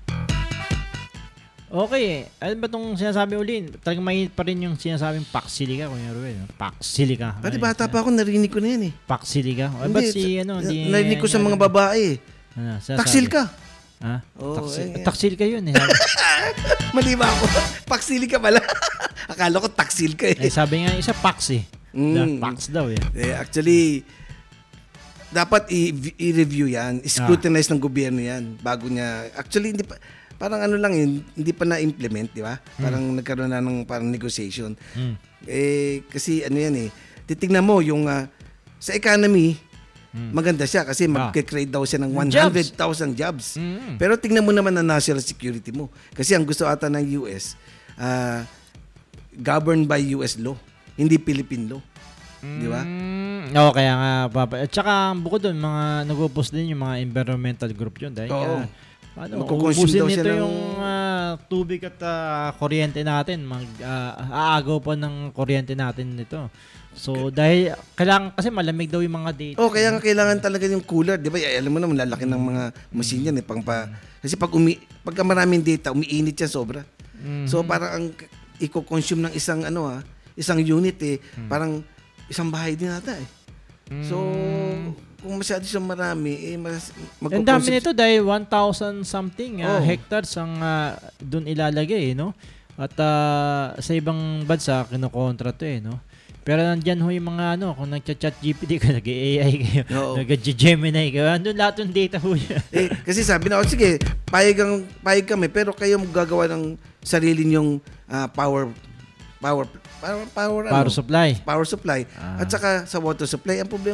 Okay, ano ba itong sinasabi uli? Talagang may pa rin yung sinasabing Paxilica, Kuya Ruel. Paxilica. Pati bata pa ako, narinig ko na yan eh. Paxilica? Ay, ba't si ano? Di, narinig ko sa mga babae. Ano, Taksil ka. Ha? Oo, Taksil, eh. taksil ka yun eh. Mali ba ako? Paksili ka pala. Akala ko taksil ka Eh, eh. sabi nga isa, Pax eh. Mm. Pax daw eh. eh actually, dapat i- i-review yan. Scrutinize ng gobyerno yan bago niya. Actually, hindi pa, parang ano lang yun, hindi pa na-implement, di ba? Parang mm. nagkaroon na ng parang negotiation. Mm. Eh, kasi ano yan eh, titignan mo yung uh, sa economy, mm. maganda siya kasi mag-create daw siya ng one hundred thousand jobs. Mm. Pero tingnan mo naman ang national security mo. Kasi ang gusto ata ng U S, uh, governed by U S law, hindi Philippine law. Mm. Di ba? Oo, kaya nga, papa. At saka, bukod doon, mga nag-upos din yung mga environmental group yun. Dahil Oo. ka, ano, Magkukonsume ubusin daw siya nito ng- yung ah, tubig at ah, kuryente natin. Mag, ah, aagaw pa ng kuryente natin nito. So, dahil, kailangan, kasi malamig daw yung mga data. Oh, kaya nga kailangan talaga yung cooler, 'di ba? Eh, alam mo naman lalaki ng mga machine yan eh pang pa, kasi pag umi pagka maraming data, umiinit yan sobra. Mhm. So parang ang i-consume ng isang ano ah, isang unit eh, parang isang bahay din ata eh. So kung masyado siyang marami eh mas Ang dami nito dahil one thousand something ah, Oh. hectares ang ah, doon ilalagay, eh, no? At ah, sa ibang bansa, kinokontra to eh, no? Pero nandyan ho yung mga ano, kung nagchat-chat G P T ka, nag-A I kayo, Oo. nag-Gemini kayo, andun lahat yung data ho niya. Eh, kasi sabi na, oh, sige, payag, ang, payag kami, pero kayo gagawa ng sarili niyong ah, power, power, power, power, Power ano? supply. Power supply. Ah. At saka sa water supply, ang problema,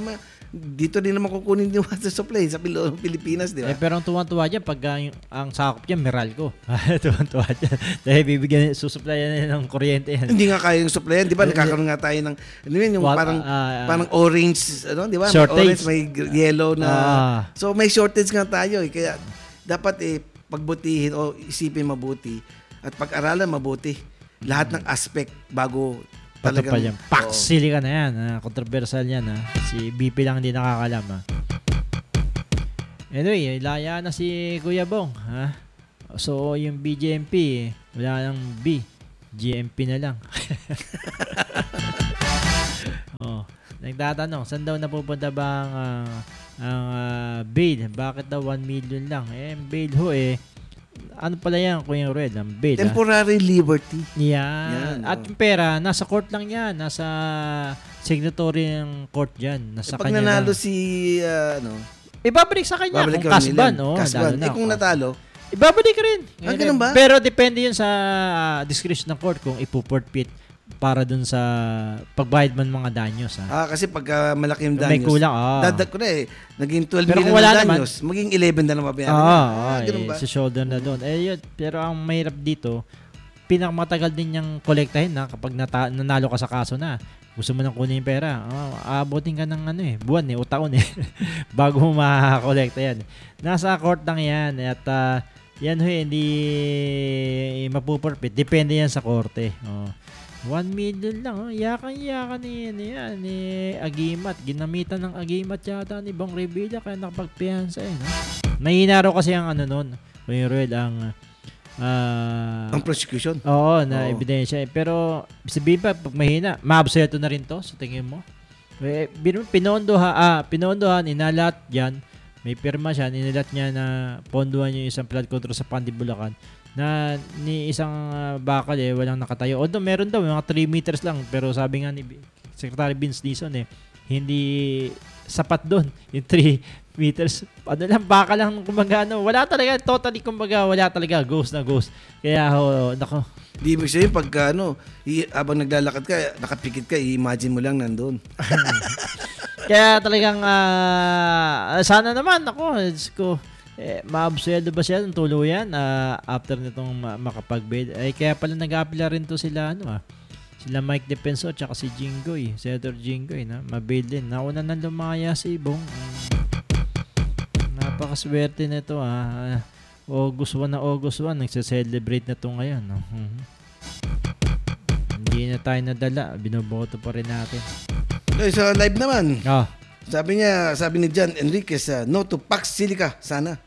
dito din naman kukunin yung water supply sa Pilo- Pilipinas, di ba? Eh, pero ang tuwan-tuwa dyan, pag ah, yung, ang sakop dyan, Meralco. Tuwan-tuwa dyan. Dahil bibigyan, susuplayan nila ng kuryente yan. Hindi nga kaya yung supply yan, di ba? Nagkakaroon nga tayo ng, ano yun, yung What, parang, ah, ah, parang orange, ano, di ba? May Shortage. orange, may g- yellow na. Ah. So, may shortage nga tayo. Eh. Kaya, dapat eh, pagbutihin o isipin mabuti at pag-aralan mabuti lahat ng aspect bago talagang Patupad yan. Pax Oo. Silica na yan. Ah. Controversial yan. Ah. Si B P lang hindi nakakalam. Ah. Anyway, laya na si Kuya Bong. Ha? So, yung B J M P, eh, wala nang B. G M P na lang. oh, nagtatanong, saan daw napupunta ba ang, ah, ang ah, bail? Bakit daw one million lang? Eh, ang bail ho eh. Ano pala yan, Kuya Red? Ang bail. ah. temporary liberty. Yan. Yan, At oh. yung pera, nasa court lang yan. Nasa signatory ng court dyan. Nasa Eh, pag kanya nanalo lang. si, ah, ano, Ibabalik sa kanya babalik kung ka kasban. nila. Oh, Kasban. lalo na. Eh kung natalo, Ibabalik ka rin. Ah, ganun ba? Pero depende yun sa ah, discretion ng court kung ipuportpit para dun sa pagbayad man mga danyos. Ha? ah, kasi pag ah, malaki yung May danyos, kulang. Ah. dadag ko na eh, naging twelve Pero million kung wala na naman- danyos, maging eleven na lang mabayaran. Ah, niya. ah, ganun eh, ba? sa shoulder na doon. Eh, yun. Pero ang mahirap dito, pinakamatagal din niyang kolektahin na kapag nata- nanalo ka sa kaso na. Gusto mo nang kunin yung pera. Oh, aabutin ka ng ano eh, buwan eh, o taon eh. bago mo makakolekta yan. Nasa court lang yan. At ah, yan ho, hindi mapupurpit. Depende yan sa korte. Oh. one million lang. Oh. Yakan-yakan ni, ni, ni Agimat. Ginamitan ng Agimat yata ni Bong Revilla kaya nakapagpiyansa eh. No? Mahina raw kasi ang ano nun. Kuya Ruel, ang ah, Ang prosecution. oo, na Oo. ebidensya. eh. Pero sabihin pa, pag mahina, maabsuelto na rin to sa tingin mo. Eh, bin- pinondoha, ah, pinondohan, inalat dyan. May pirma siya, nilalat niya na ponduhan yung isang flood control sa Pandi, Bulacan na ni isang ah, bakal eh, walang nakatayo. Although meron daw, mga three meters lang. Pero sabi nga ni B- Secretary Vince Dizon eh, hindi sapat doon yung three meters. Ano lang, baka lang kumbaga, ano, wala talaga, totally kumbaga, wala talaga, ghost na ghost. Kaya, oh, nako, Di ibig sabihin, pag ano, i- habang naglalakad ka, nakapikit ka, i-imagine mo lang nandun. kaya talagang, ah, sana naman, ako, Diyos ko, eh, maabsueldo ba siya ng tuluyan ah, after nitong ma- makapag-bail? Eh, kaya pala nag-apila rin to sila, ano ah, sila Mike Defensor tsaka si Jinggoy, Senator Jinggoy, na mabail din. Nauna na lumaya si Bong. Napakaswerte nito ah. August one na August one, nagse-celebrate na to ngayon. No? Mhm. Hindi na tayo nadala, binoboto pa rin natin. Okay, sa live naman, Ah, sabi niya, sabi ni John Enriquez, ah, no to Pax Silica, sana.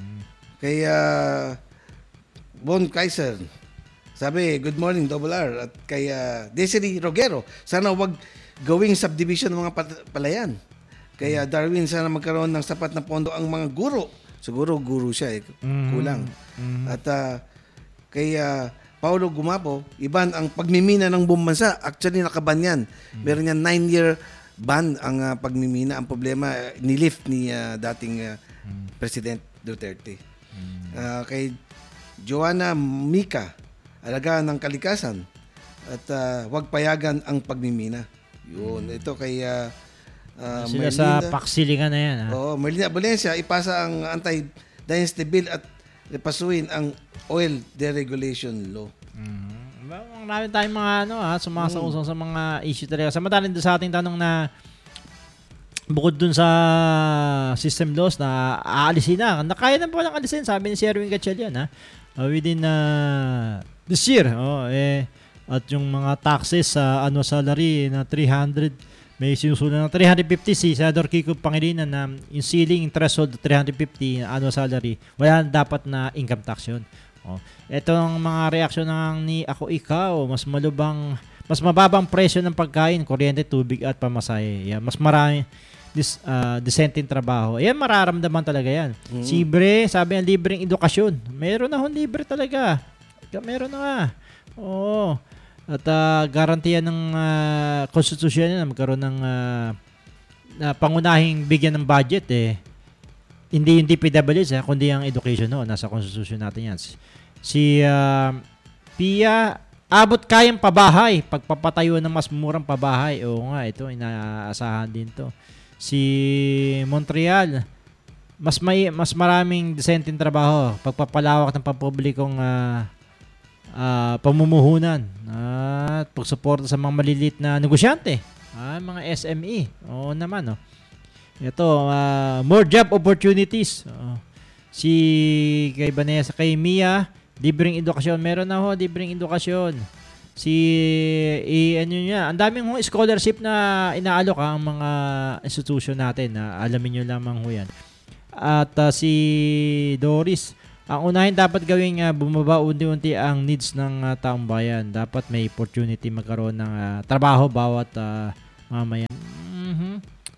Kay ah, Bon Kaiser, sabi, good morning, Double R. At kay ah, Desiree Rogero, sana wag gawing subdivision ng mga pat- palayan. Kaya Darwin, sana magkaroon ng sapat na pondo ang mga guro. Siguro guro siya eh, kulang. At ah, kay ah, Paulo Gumapo, iban ang pagmimina ng buong bansa. Actually, nakaban yan. Meron yan nine-year ban ang ah, pagmimina. Ang problema, uh, nilift ni ah, dating ah, President Duterte. Ah, kay Joanna Mika, alagaan ng kalikasan. At ah, huwag payagan ang pagmimina. Yun. Ito kay ah, ah, sila sa Merlinda- paksilingan na yan. Ah. Oo, Merlina Valencia, ipasa ang anti-dynasty bill at pasuin ang oil deregulation law. Mm. Marami tayong mga ano ha, sumasausong sa mga issue talaga. Samantalang doon sa ating tanong na bukod dun sa system laws na aalisin na, na kaya na po lang alisin, sabi ni Sherwin Gatchalian ha, uh, within uh, this year. Oh, eh, at yung mga taxes sa annual salary na three hundred, may sinusulat na three hundred fifty si Senador Kiko Pangilinan na yung ceiling threshold three hundred fifty na annual salary, wala dapat na income tax yun. Oh. Itong mga reaksyon ng ni Ako Ikaw, mas malubang, mas mababang presyo ng pagkain, kuryente, tubig at pamasahe. Yan, mas marami dis, uh, disenteng trabaho. Ayan, mararamdaman talaga yan. Mm. Libre, sabi ng libreng edukasyon. Meron na hon libre talaga. Meron na nga. Oo. At uh, garantiya ng uh, konstitusyon na magkaroon ng uh, na pangunahing bigyan ng budget eh. Hindi yung D P W S eh, kundi ang education no, nasa konstitusyon natin yan. Si uh, Pia, abot kayang pabahay, pagpapatayo ng mas murang pabahay. Oo nga, ito inaasahan din to. si Montreal, mas may mas maraming decenteng trabaho, pagpapalawak ng pampublikong uh, uh, pamumuhunan at pagsuporta sa mga maliliit na negosyante, ah, mga S M E. Oo naman, oh. Ito, uh, more job opportunities. Oh. Si kay Vanessa, kay Mia, libreng edukasyon. Meron na ho, libreng edukasyon. Si, i, ano niya, ang daming ho scholarship na inaalok ang mga institution natin. Na alamin nyo lamang ho yan. At uh, si Doris, ang unahin dapat gawing uh, bumaba unti-unti ang needs ng uh, taong bayan. Dapat may opportunity magkaroon ng uh, trabaho bawat uh, mamayan. Mm-hmm.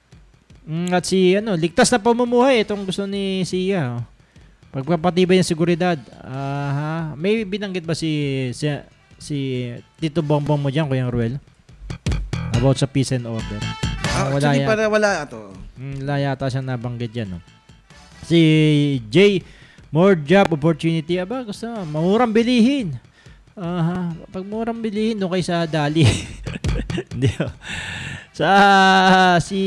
Mm, at si, ano, ligtas na pamumuhay. Itong gusto ni Sia. Oh. Pagpapatibay ng seguridad. Uh, may binanggit ba si, si si Tito Bongbong mo dyan, Kuya Ruel? About sa peace and order. Ah, Uh, wala actually, yata, para wala ito. mm, wala yata siya nabanggit dyan. No? Si Jay, more job opportunity. Aba, gusto mo, mamurang bilihin. Aha, pag murang bilihin, no kay sa Dali. Hindi. Oh. Sa si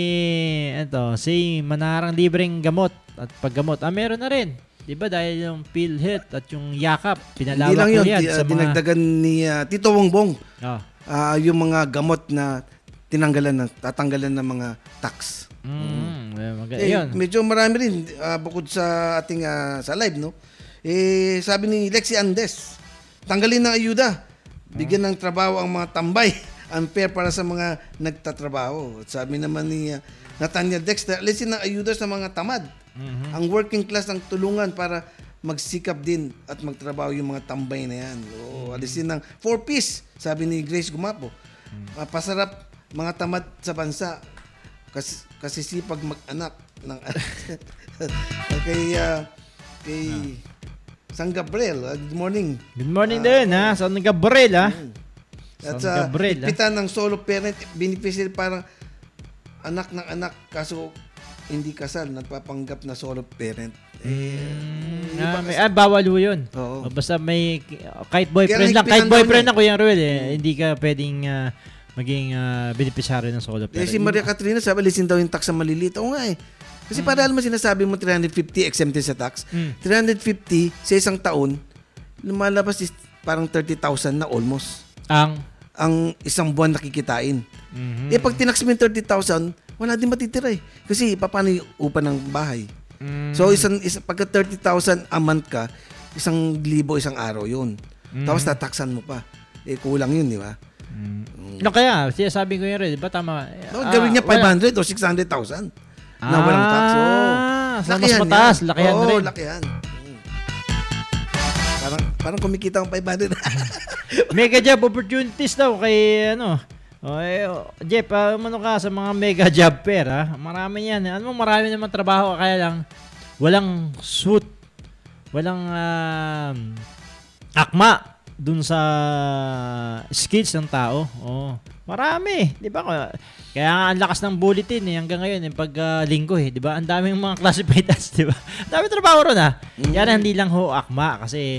ito, si Manarang libreng gamot at paggamot. Ah, meron na rin. 'Di ba dahil yung PhilHealth at yung Yakap, pinalawak Hindi lang yun, ko yan di- sa uh, mga dinagdagan ni uh, Tito Bongbong oh. ah, yung mga gamot na tinanggalan ng tatanggalan ng mga tax. Mm, eh, mag- Eh, yun. medyo marami rin ah, bukod sa ating ah, sa live, no. Eh sabi ni Lexi Andes, tanggalin ng ayuda, bigyan ng trabaho ang mga tambay, unfair para sa mga nagtatrabaho. At sabi naman ni ah, Nathaniel Dexter, alisin ng ayuda sa mga tamad. Mhm. Ang working class ang tulungan para magsikap din at magtrabaho yung mga tambay na yan. O, alisin ng four piece, sabi ni Grace Gumapo. Ah, pasarap mga tamad sa bansa kasi, kasi sipag mag-anak ng kay uh, kay San Gabriel. Uh, good morning. Good morning din ha, San Gabriel ha. At San sa Gabriel, ah. ipitan ng solo parent beneficiary parang anak ng anak kaso hindi kasal, nagpapanggap na solo parent. Mm, ah, may, ah, bawal ho yun. Oo. O, basta may, kahit boyfriend Kaya lang, kahit higpitan daw boyfriend niya. lang, Kuya Ruel, eh, hindi ka pwedeng ah, maging uh, beneficiary ng solo Eh, parent. si Maria Catrina sabi, alisin daw yung tax sa maliliit. Oo nga eh. Kasi para alam mo sinasabi mo three hundred fifty exempted sa tax. Mm. three hundred fifty sa isang taon, lumalabas is parang thirty thousand na almost. Ang, Ang isang buwan nakikitain. mhm. Eh pag tinax mo yung thirty thousand, wala din matitira eh. Kasi paano yung upa ng bahay? Mm. So isang, isang pagka thirty thousand a month ka, isang libo isang araw yun. Tapos tataksan mo pa. Eh kulang yun, di ba? No, kaya, siya sabi ko yun rin, di ba tama? No, Ah, gawin niya wala. five hundred o six hundred thousand na walang tax. Oh. Ah, so mas Lakihan mataas, yan. lakihan Oo, rin. lakihan. Mm. Parang, parang kumikita ang five hundred. Mega job opportunities daw kay ano. Oh, eh, oh, Jeff, ah, umano ka sa mga mega job fair, ha? Marami yan. Ano mo, marami naman trabaho, kaya lang walang suit, walang um, akma dun sa skills ng tao. Oh, marami, 'di ba? Kaya nga ang lakas ng bulletin eh hanggang ngayon eh pag ah, linggo eh, 'di ba? Ang daming mga classified ads, 'di ba? Ang daming trabaho ron ah. Yan hindi lang ho akma kasi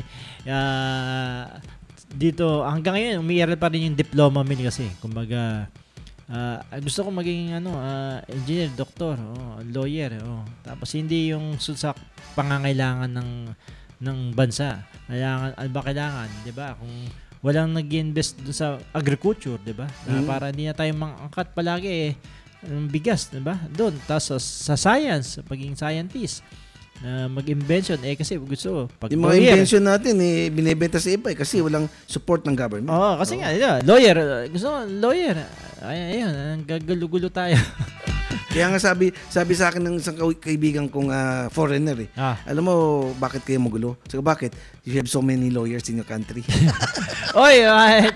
ah, dito hanggang ngayon umiiral pa rin yung diploma mill kasi. Kumbaga ah, gusto ko maging ano, ah, engineer, doktor, oh, lawyer, oh. Tapos hindi yung susak pangangailangan ng ng bansa. Kailangan, ano ba kailangan, 'di ba? Kung walang nag-invest dun sa agriculture, 'di ba? Na para hindi na tayo mangangkat palagi eh ng bigas, 'di ba? Doon, tapos sa, sa science, sa pagiging scientist, na mag-invention eh kasi gusto pag Yung mga lawyer. invention natin eh binebenta sa iba eh, kasi walang support ng government. Oo, kasi nga, diba, lawyer, uh, gusto ko, lawyer. Ay, ayun, ang gagalugulo tayo. Kaya nga sabi sabi sa akin ng isang kau- kaibigan kong ah, foreigner eh. Ah. Alam mo bakit kayo magulo? So bakit? You have so many lawyers in your country. Oy, uh,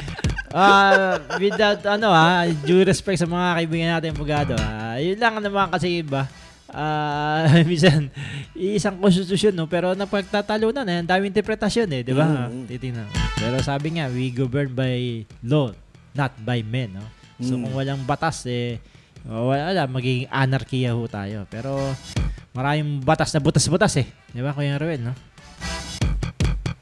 uh, without ano ha, due respect sa mga kaibigan natin abogado, ah, yun lang naman kasi iba. Ah, minsan isang konstitusyon no, pero napagtatalunan eh, ang daming interpretasyon eh, 'di ba? Mm. Titingnan. Pero sabi nga, we govern by law, not by men, no. So kung walang batas eh wala, wala magiging anarkiya ho tayo. Pero maraming batas na butas-butas eh, 'di ba, Kuya Ruel, no?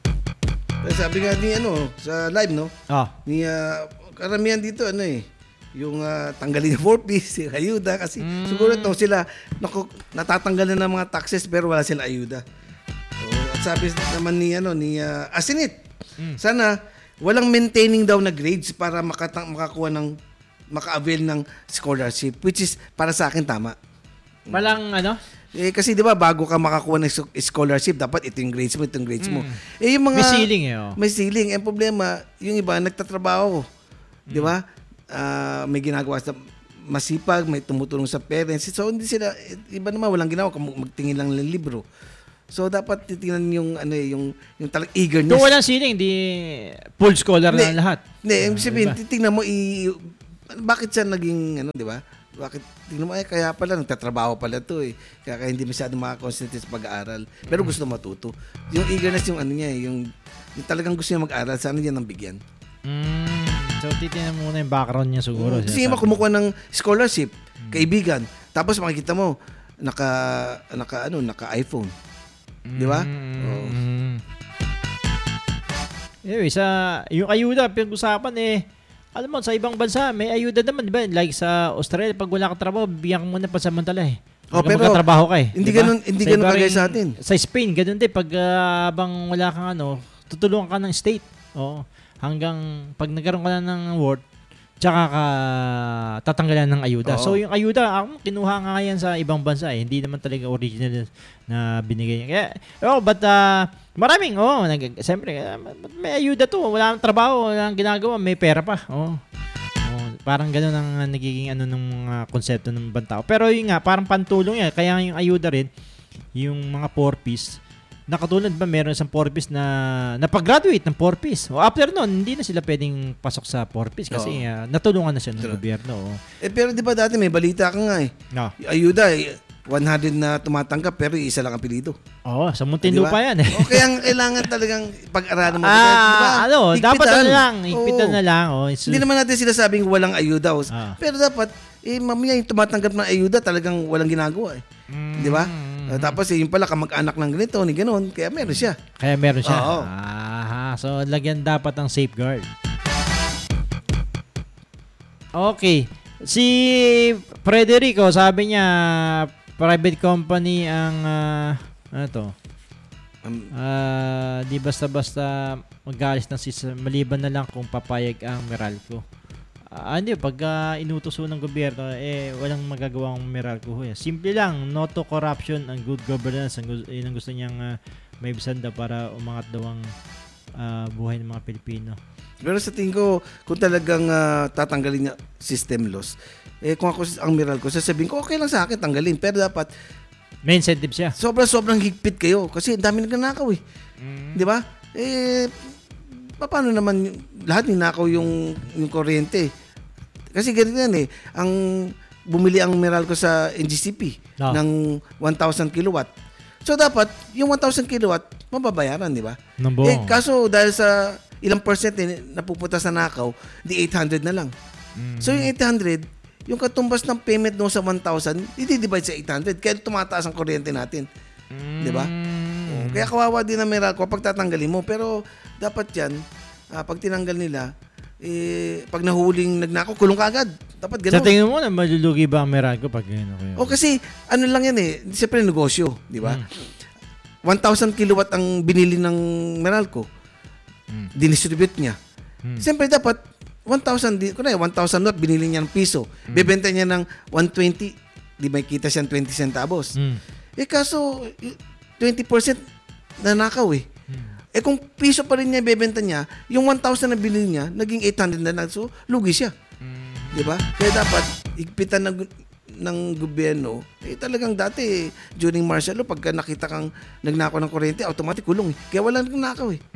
Pero sabi nga ni ano sa live no, Oh. ni ah, karamihan dito ano eh yung ah, tanggalin yung four piece, yung ayuda kasi siguro to sila naku, natatanggalan ng mga taxes pero wala sila ayuda. So, at sabi naman ni ano ni uh, Asinit, sana walang maintaining daw na grades para makatang, makakuha ng maka-avail ng scholarship, which is para sa akin tama. Walang ano? Eh kasi 'di ba bago ka makakuha ng s- scholarship dapat ito yung grades mo, ito yung grades mo. Eh yung mga May ceiling eh, oh. May ceiling. Ang problema, yung iba nagtatrabaho. 'Di ba? Ah, may ginagawa sa masipag, may tumutulong sa parents. So hindi sila iba naman walang ginawa kung magtingin lang ng libro. So dapat titingnan yung ano eh, yung yung talag eagerness. Kung walang ceiling, di full scholar na ang lahat. Hindi, ibig sabihin, diba? titingnan mo i bakit siya naging ano, 'di ba? Bakit tingnan mo ay kaya pala nagtatrabaho pala 'to eh. Kaya, kaya hindi masyadong makakonsentrate sa pag-aaral. Pero gusto matuto. Yung eagerness yung ano niya eh, yung, yung talagang gusto niya mag-aral, sana niya nang bigyan. Mm, so titingnan muna yung background niya siguro. Kasi yung kumukuha ng scholarship, kaibigan, tapos makikita mo naka naka ano, naka iPhone. 'Di ba? Oo. Mm. Anyway, sa yung ayuda pinag-usapan eh, alam mo, sa ibang bansa, may ayuda naman, di ba? Like sa Australia, pag wala kang trabaho, bigyan ka muna pansamantala eh. Oh, Pag pero magkatrabaho ka eh. hindi di ba? ganun- hindi Sa ganun iba kagaya rin- sa atin. Sa Spain, ganun din. Pag ah, habang wala kang ano, tutulungan ka ng state. Oo. Hanggang pag nagkaroon ka na ng award, tsaka ka tatanggalan ng ayuda. Oo. So yung ayuda, ako kinuha nga yan sa ibang bansa eh. Hindi naman talaga original na binigay niya. Kaya, oh, but uh, maraming, oh, nag, siyempre, uh, may ayuda to. Wala nang trabaho, wala nang ginagawa, may pera pa. Oh. Oh, parang gano'n ang uh, nagiging ano ng mga konsepto ng ibang tao. Pero yun nga, parang pantulong yan. Kaya yung ayuda rin, yung mga four-piece, nakatulad ba meron isang four-piece na napag-graduate ng four-piece. O after nun, hindi na sila pwedeng pasok sa four-piece kasi uh, natulungan na siya ng True. gobyerno. Oh. Eh pero 'di ba dati may balita ka nga eh. No. Yung ayuda eh, one hundred na tumatanggap pero isa lang ang apelyido. Oo, sa Muntinlupa yan eh. O kaya ang kailangan talagang pag-aralan mo. Ah, Diba? ano, dapat Higpitan. ano lang, higpitan Oo. na lang. Oh, it's- Hindi naman natin sila sabing walang ayuda. oh. Ah. Pero dapat, eh, mamaya yung tumatanggap ng ayuda talagang walang ginagawa eh. Di ba? Uh, tapos eh, yung pala kamag-anak ng ganito, ni ganon, kaya meron siya. Kaya meron siya. Oo. Aha, so lagyan dapat ng safeguard. Okay. Si Frederico, sabi niya, private company ang, uh, ano to? Um, Ah, di basta-basta mag-aalis ng sistema, maliban na lang kung papayag ang Meralco. Ah, hindi, pag uh, inutuso ng gobyerno, eh, walang magagawa ang Meralco. Eh. Simple lang, no to corruption and good governance. Ang, gu- yun ang gusto niyang uh, may bisanda para umangat daw ang ah, buhay ng mga Pilipino. pero sa tingin ko, kung talagang ah, tatanggalin niya system loss, eh kung ako ang Meralco, sasabihin ko, okay lang sa akin, tanggalin. Pero dapat, May incentive siya. sobra-sobrang higpit kayo kasi ang dami nagnanakaw eh. Di ba? Eh, paano naman yung, lahat ninakaw yung, yung kuryente? Kasi ganito yan eh. Ang bumili ang Meralco sa N G C P Ah. ng one thousand kilowatt. So dapat, yung one thousand kilowatt, mababayaran, di ba? Ng buong. Eh, kaso dahil sa ilang percent eh, napupunta sa nakaw, di eight hundred na lang. So yung eight hundred, yung katumbas ng payment no sa one thousand, i-divide sa eight hundred. Kaya tumataas ang kuryente natin. Di ba? Oh, kaya kawawa din ang Meralco pag tatanggalin mo. Pero dapat yan, ah, pag tinanggal nila, eh, pag nahuling nagnakaw, kulong ka agad. Dapat Sa gano'n. tingin mo na malulugi ba ang Meralco pag gano'n kayo? O kasi, ano lang yan eh, siyempre negosyo, di ba? one thousand kilowatt ang binili ng Meralco. Dinistribute niya. Siyempre dapat, one thousand, di- kunwari, one thousand watt, binili niya ng piso. Bebenta niya ng one twenty, di may kita siyang twenty centavos. Mm. Eh kaso, y- twenty percent nanakaw eh. Eh kung piso pa rin niya bebenta niya, yung one thousand na binili niya, naging eight hundred na lang. So, lugi siya. Di ba? Kaya dapat, higpitan ng, ng gobyerno, eh talagang dati, during martial law, pagka nakita kang nagnakaw ng kuryente, automatic kulong eh. Kaya wala nagnakaw eh.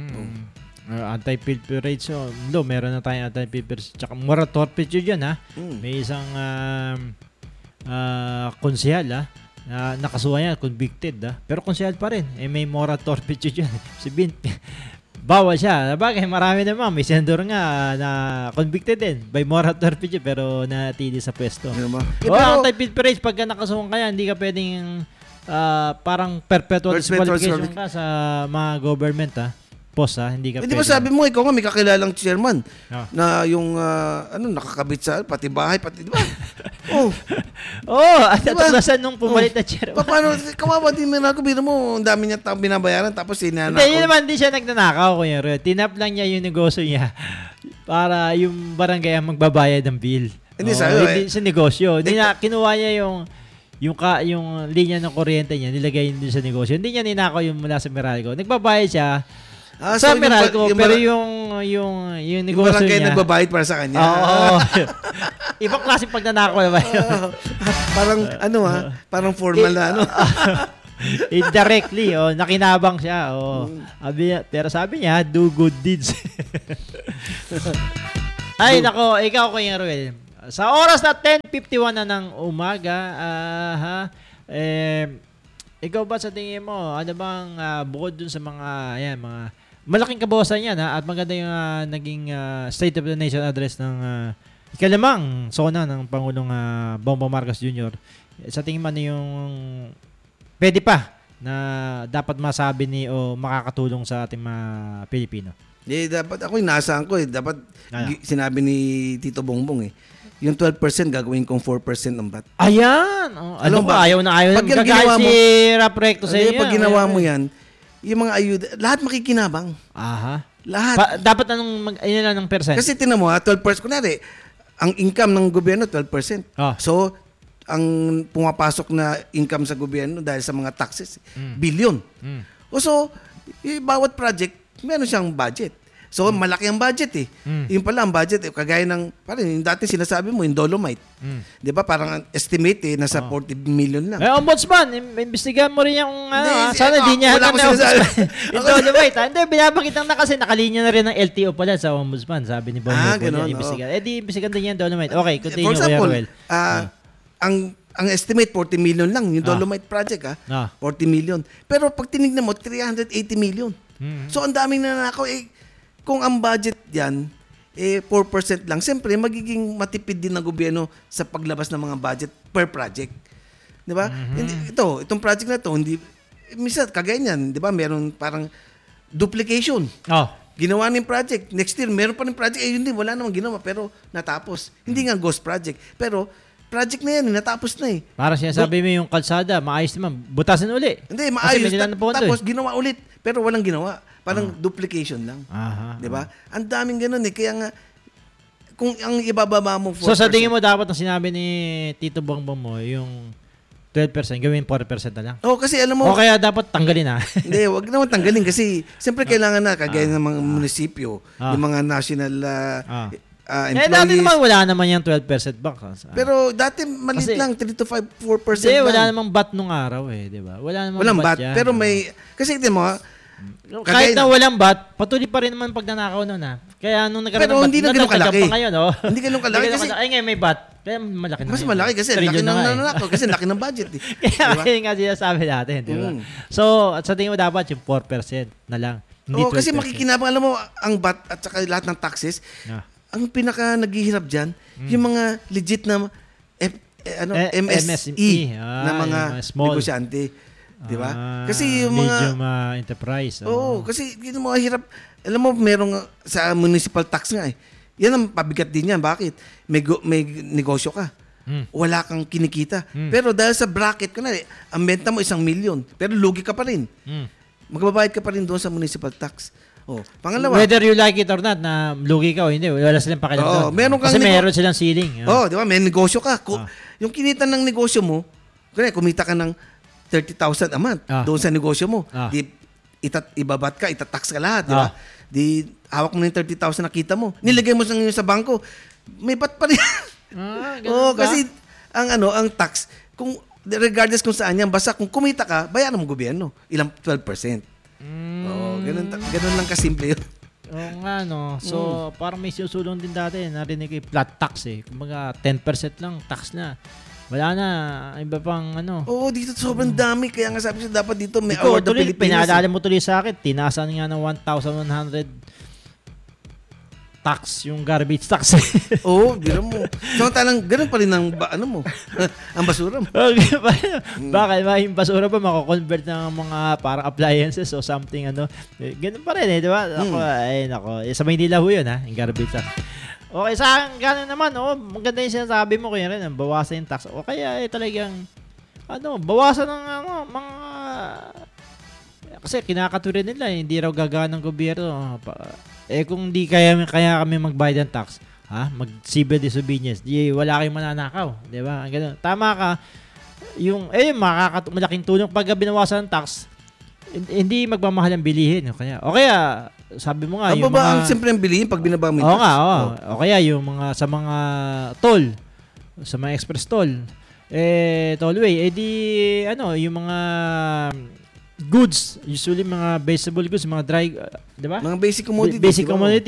Uh, anti-pilferage. So, lo, meron na tayong anti-pilferage. Tsaka moral torpitude dyan, ha? Mm. May isang um, uh, konsehal, ha? Na nakasuhan yan, convicted, ha? Pero konsehal pa rin. Eh, may moral torpitude dyan. Si Bint, bawal siya. Bagay, marami naman. May senador nga na convicted din by moral torpitude pero natili sa pwesto. Di ba? Eh, O, pero- anti-pilferage, pagka nakasuhan ka yan, hindi ka pwedeng ah, parang perpetual Perpetual disqualification disqualification. ka sa mga government, ha? post ha, hindi ka Hindi ba pwede- sabi mo, ikaw nga may kakilalang chairman Ah. na yung, ah, ano, nakakabit sa, pati bahay, pati, di ba? oh, Oo, at Diba? natuklasan nung pumalit Oh. na chairman. pa, paano, kawawa din mo na ako, biro mo, ang dami niya taong binabayaran, tapos sinanakaw. Hindi, yun naman, hindi siya nagnanakaw, Kuya Ruel. Tinap lang niya yung negosyo niya para yung barangay ang magbabayad ng bill. Hindi, Oo, sabi ko, hindi eh. sa negosyo. Hindi Eh, na, kinuha niya yung yung ka, yung linya ng kuryente niya, nilagay din sa negosyo. Hindi niya ninakaw yung mula sa Meralco. Nagbabayad siya Ah, sa so yung Meralco, ba- yung pero bara- yung yung yung Yung negosyo barangay niya. nagbabayad para sa kanya. Oo. Ibang klase pagnanakaw naman yun. Parang, ano ha, parang formal na, ano. Indirectly, oh, nakinabang siya. Oh. Sabi niya, pero sabi niya, do good deeds. Ay, nako, ikaw, Kuya Ruel. Sa oras na ten fifty-one na ng umaga, ah, ha, eh, ikaw ba sa tingin mo, ano bang ah, bukod dun sa mga, ayan, mga malaking kabawasan yan, ha, at maganda yung ah, naging ah, State of the Nation address ng uh, ikalimang sona ng Pangulong ah, Bongbong Marcos Junior Sa tingin mo, ano yung pwede pa na dapat masabi ni o makakatulong sa ating mga Pilipino? Eh, dapat ako, inaasahan ko eh. Dapat, Ano? gi- sinabi ni Tito Bongbong eh. Yung twelve percent gagawin kong four percent ng B A T. Ayan! Oh, alam Alam mo, ba, ayaw na ayaw. pag yan Magkakahit ginawa si mo- Rap Recto sa Kasi iyo. pag ginawa mo yan, yung mga ayuda, lahat makikinabang. Aha. Lahat. Pa- dapat anong mag, ayun lang ng percent? Kasi tinan mo ha, twelve percent. Kunwari, ang income ng gobyerno, twelve percent. Ah. So, ang pumapasok na income sa gobyerno dahil sa mga taxes, billion. Mm. O so, y- bawat project, meron siyang budget. So, malaki ang budget eh. Mm. Yung pala ang budget, eh, kagaya ng, parang yung dati sinasabi mo, yung Dolomite. Mm. Di ba? Parang ang estimate eh, nasa forty million lang. Eh, ombudsman, im- imbestigahan mo rin yung ano, Hindi, ah, si- sana ako, di niya wala hatan akong na sinasabi. ombudsman. Yung Dolomite, ah. Hindi, binabangkitan na kasi nakalinya na rin ng L T O pala sa ombudsman, sabi ni Bonnie Ah, Bonnie, ganun, imbestigahan. Eh, di imbestigahan din yan Dolomite. Okay, continue, For Kuya example, Ruel. ah, ang ang estimate forty million lang yung Ah. Dolomite project ah. Ah. forty million. Pero pag tinignan mo three hundred eighty million. Mhm. So ang daming nanakaw eh kung ang budget diyan eh four percent lang, siyempre magiging matipid din ng gobyerno sa paglabas ng mga budget per project. 'Di ba? Mhm. Hindi, ito, itong project na to hindi eh, minsan kagaya niyan, 'di ba? Meron parang duplication. Oh. Ginawa ng project. Next year, meron pa ng project. Eh, hindi, wala namang ginawa. Pero natapos. Hindi nga ghost project. Pero project na yan, natapos na eh. Para sinasabi mo yung kalsada, maayos naman, butasin uli. Hindi, Kasi maayos. may nilalang na pondo Tapos eh. ginawa ulit. Pero walang ginawa. Parang duplication lang. Aha. Di ba? Ang daming ganun eh. Kaya nga, kung ang ibababa mo So sa tingin four percent. mo dapat ang sinabi ni Tito Bongbong mo, yung twelve percent, gawin four percent na lang. Oh, kasi alam mo, O kaya dapat tanggalin na. hindi, wag naman tanggalin kasi siyempre kailangan na kagaya ng mga munisipyo, Ah. yung mga national uh, Ah. uh, eh dati employees. naman wala naman yung twelve percent back. Pero dati maliit Kasi- lang, three to five, four percent Hindi, lang. wala namang bat nung araw eh, di ba? Wala namang Walang bat bat. yan. Pero may, kasi ito mo, ha, kahit kagaya- na walang bat, patuloy pa rin naman pag nanakaw nun ha. Kaya nung nagkaroon Pero ng bat, hindi na ganun nadagdagan kalaki. pa ngayon, oh. Hindi ganun kalaki kasi- Ay ngayon may bat. Kaya malaki na. mas ngayon. malaki kasi laki Trillion ng na nga eh. nananakaw kasi laki ng budget eh. Kaya Di ba? kaya nga sinasabi natin, di ba? Mm. So, at sa tingin mo dapat yung four percent na lang. Hindi Oo, kasi twelve percent. makikinabang, alam mo, ang bat at saka lahat ng taxes, Ah. ang pinaka naghihirap dyan, yung mga legit na F, eh, ano, Eh, M S E Ah, na mga yung mga small. negosyante. Di ba? Ah, Kasi yung mga... medium ah, enterprise. Oo, kasi yun mo hirap. Alam mo, merong uh, sa municipal tax nga eh. Yan ang pabigat din yan. Bakit? May, go- may negosyo ka. Mm. Wala kang kinikita. Mm. Pero dahil sa bracket ko na, ang benta mo isang milyon. Pero lugi ka pa rin. Mm. Magbabayad ka pa rin doon sa municipal tax. Oh, pangalawa. Whether you like it or not, na lugi ka o hindi, wala silang pakialam Oo, doon. meron kang Kasi nego- meron silang ceiling. Oh, di ba? May negosyo ka. Ku- Ah. Yung kinita ng negosyo mo, kaya kumita ka ng thirty thousand a month Ah. doon sa negosyo mo. Ah. Di, itat, ibabat ka, itatax ka lahat, di ba? Ah. Di, hawak mo na yung thirty thousand na kita mo. Nilagay mo sa, sa bangko, may bat pa rin. Ah, ganun Oo, ba? kasi ang ano, ang tax, kung regardless kung saan yan, basta kung kumita ka, bayaran mo gobyerno. Ilang twelve percent. Mm. Oo, ganun, ta- ganun lang kasimple yun. Oo nga, no. So, Mm. parang may susulong din dati. Narinig ko yung flat tax eh. Kumbaga, ten percent lang tax na. Wala na. Iba pang ano. Oo, dito sobrang dami. Kaya nga sabi ko, dapat dito may Ikaw, award ng tuloy, Pilipinas. pinaalala mo tuloy sa akin. Tinasan nga ng one thousand one hundred tax, yung garbage tax. Oo, biro mo. Samantalang ganun pa rin ang ba, ano mo, ang basura mo. Okay, bakit ba yung basura pa mako-convert ng mga parang appliances o something ano. Eh, ganun pa rin eh, di ba? Ako, ay nako, eh, sa Maynila ho yun ha, yung garbage tax. Okay, sa akin ganun naman, oh, maganda yung sinasabi mo kuya rin, bawasan yung tax. O kaya eh talagang ano, bawasan ng ano, mga kasi kinakatuloy nila, eh, hindi raw gagana ng gobyerno. Pa- Eh kung di kaya kaya kami magbayad ng tax, ha? Mag-civil disobedience, di wala kayong mananakaw, 'di ba? Ganun. Tama ka. Yung eh makakat malaking tulong pag binawasan ng tax, hindi magmamahal ang bilihin, o kaya. O kaya sabi mo nga Ang yung baba mga ang siyempre ang bilihin pag binaba mo yung Oo tax. nga, oo. O kaya yung mga sa mga toll, sa mga express toll, eh tollway, eh di ano, yung mga goods, usually mga vegetable goods, mga dry, uh, 'di ba? Mga basic commodities. Basic di ba? commodity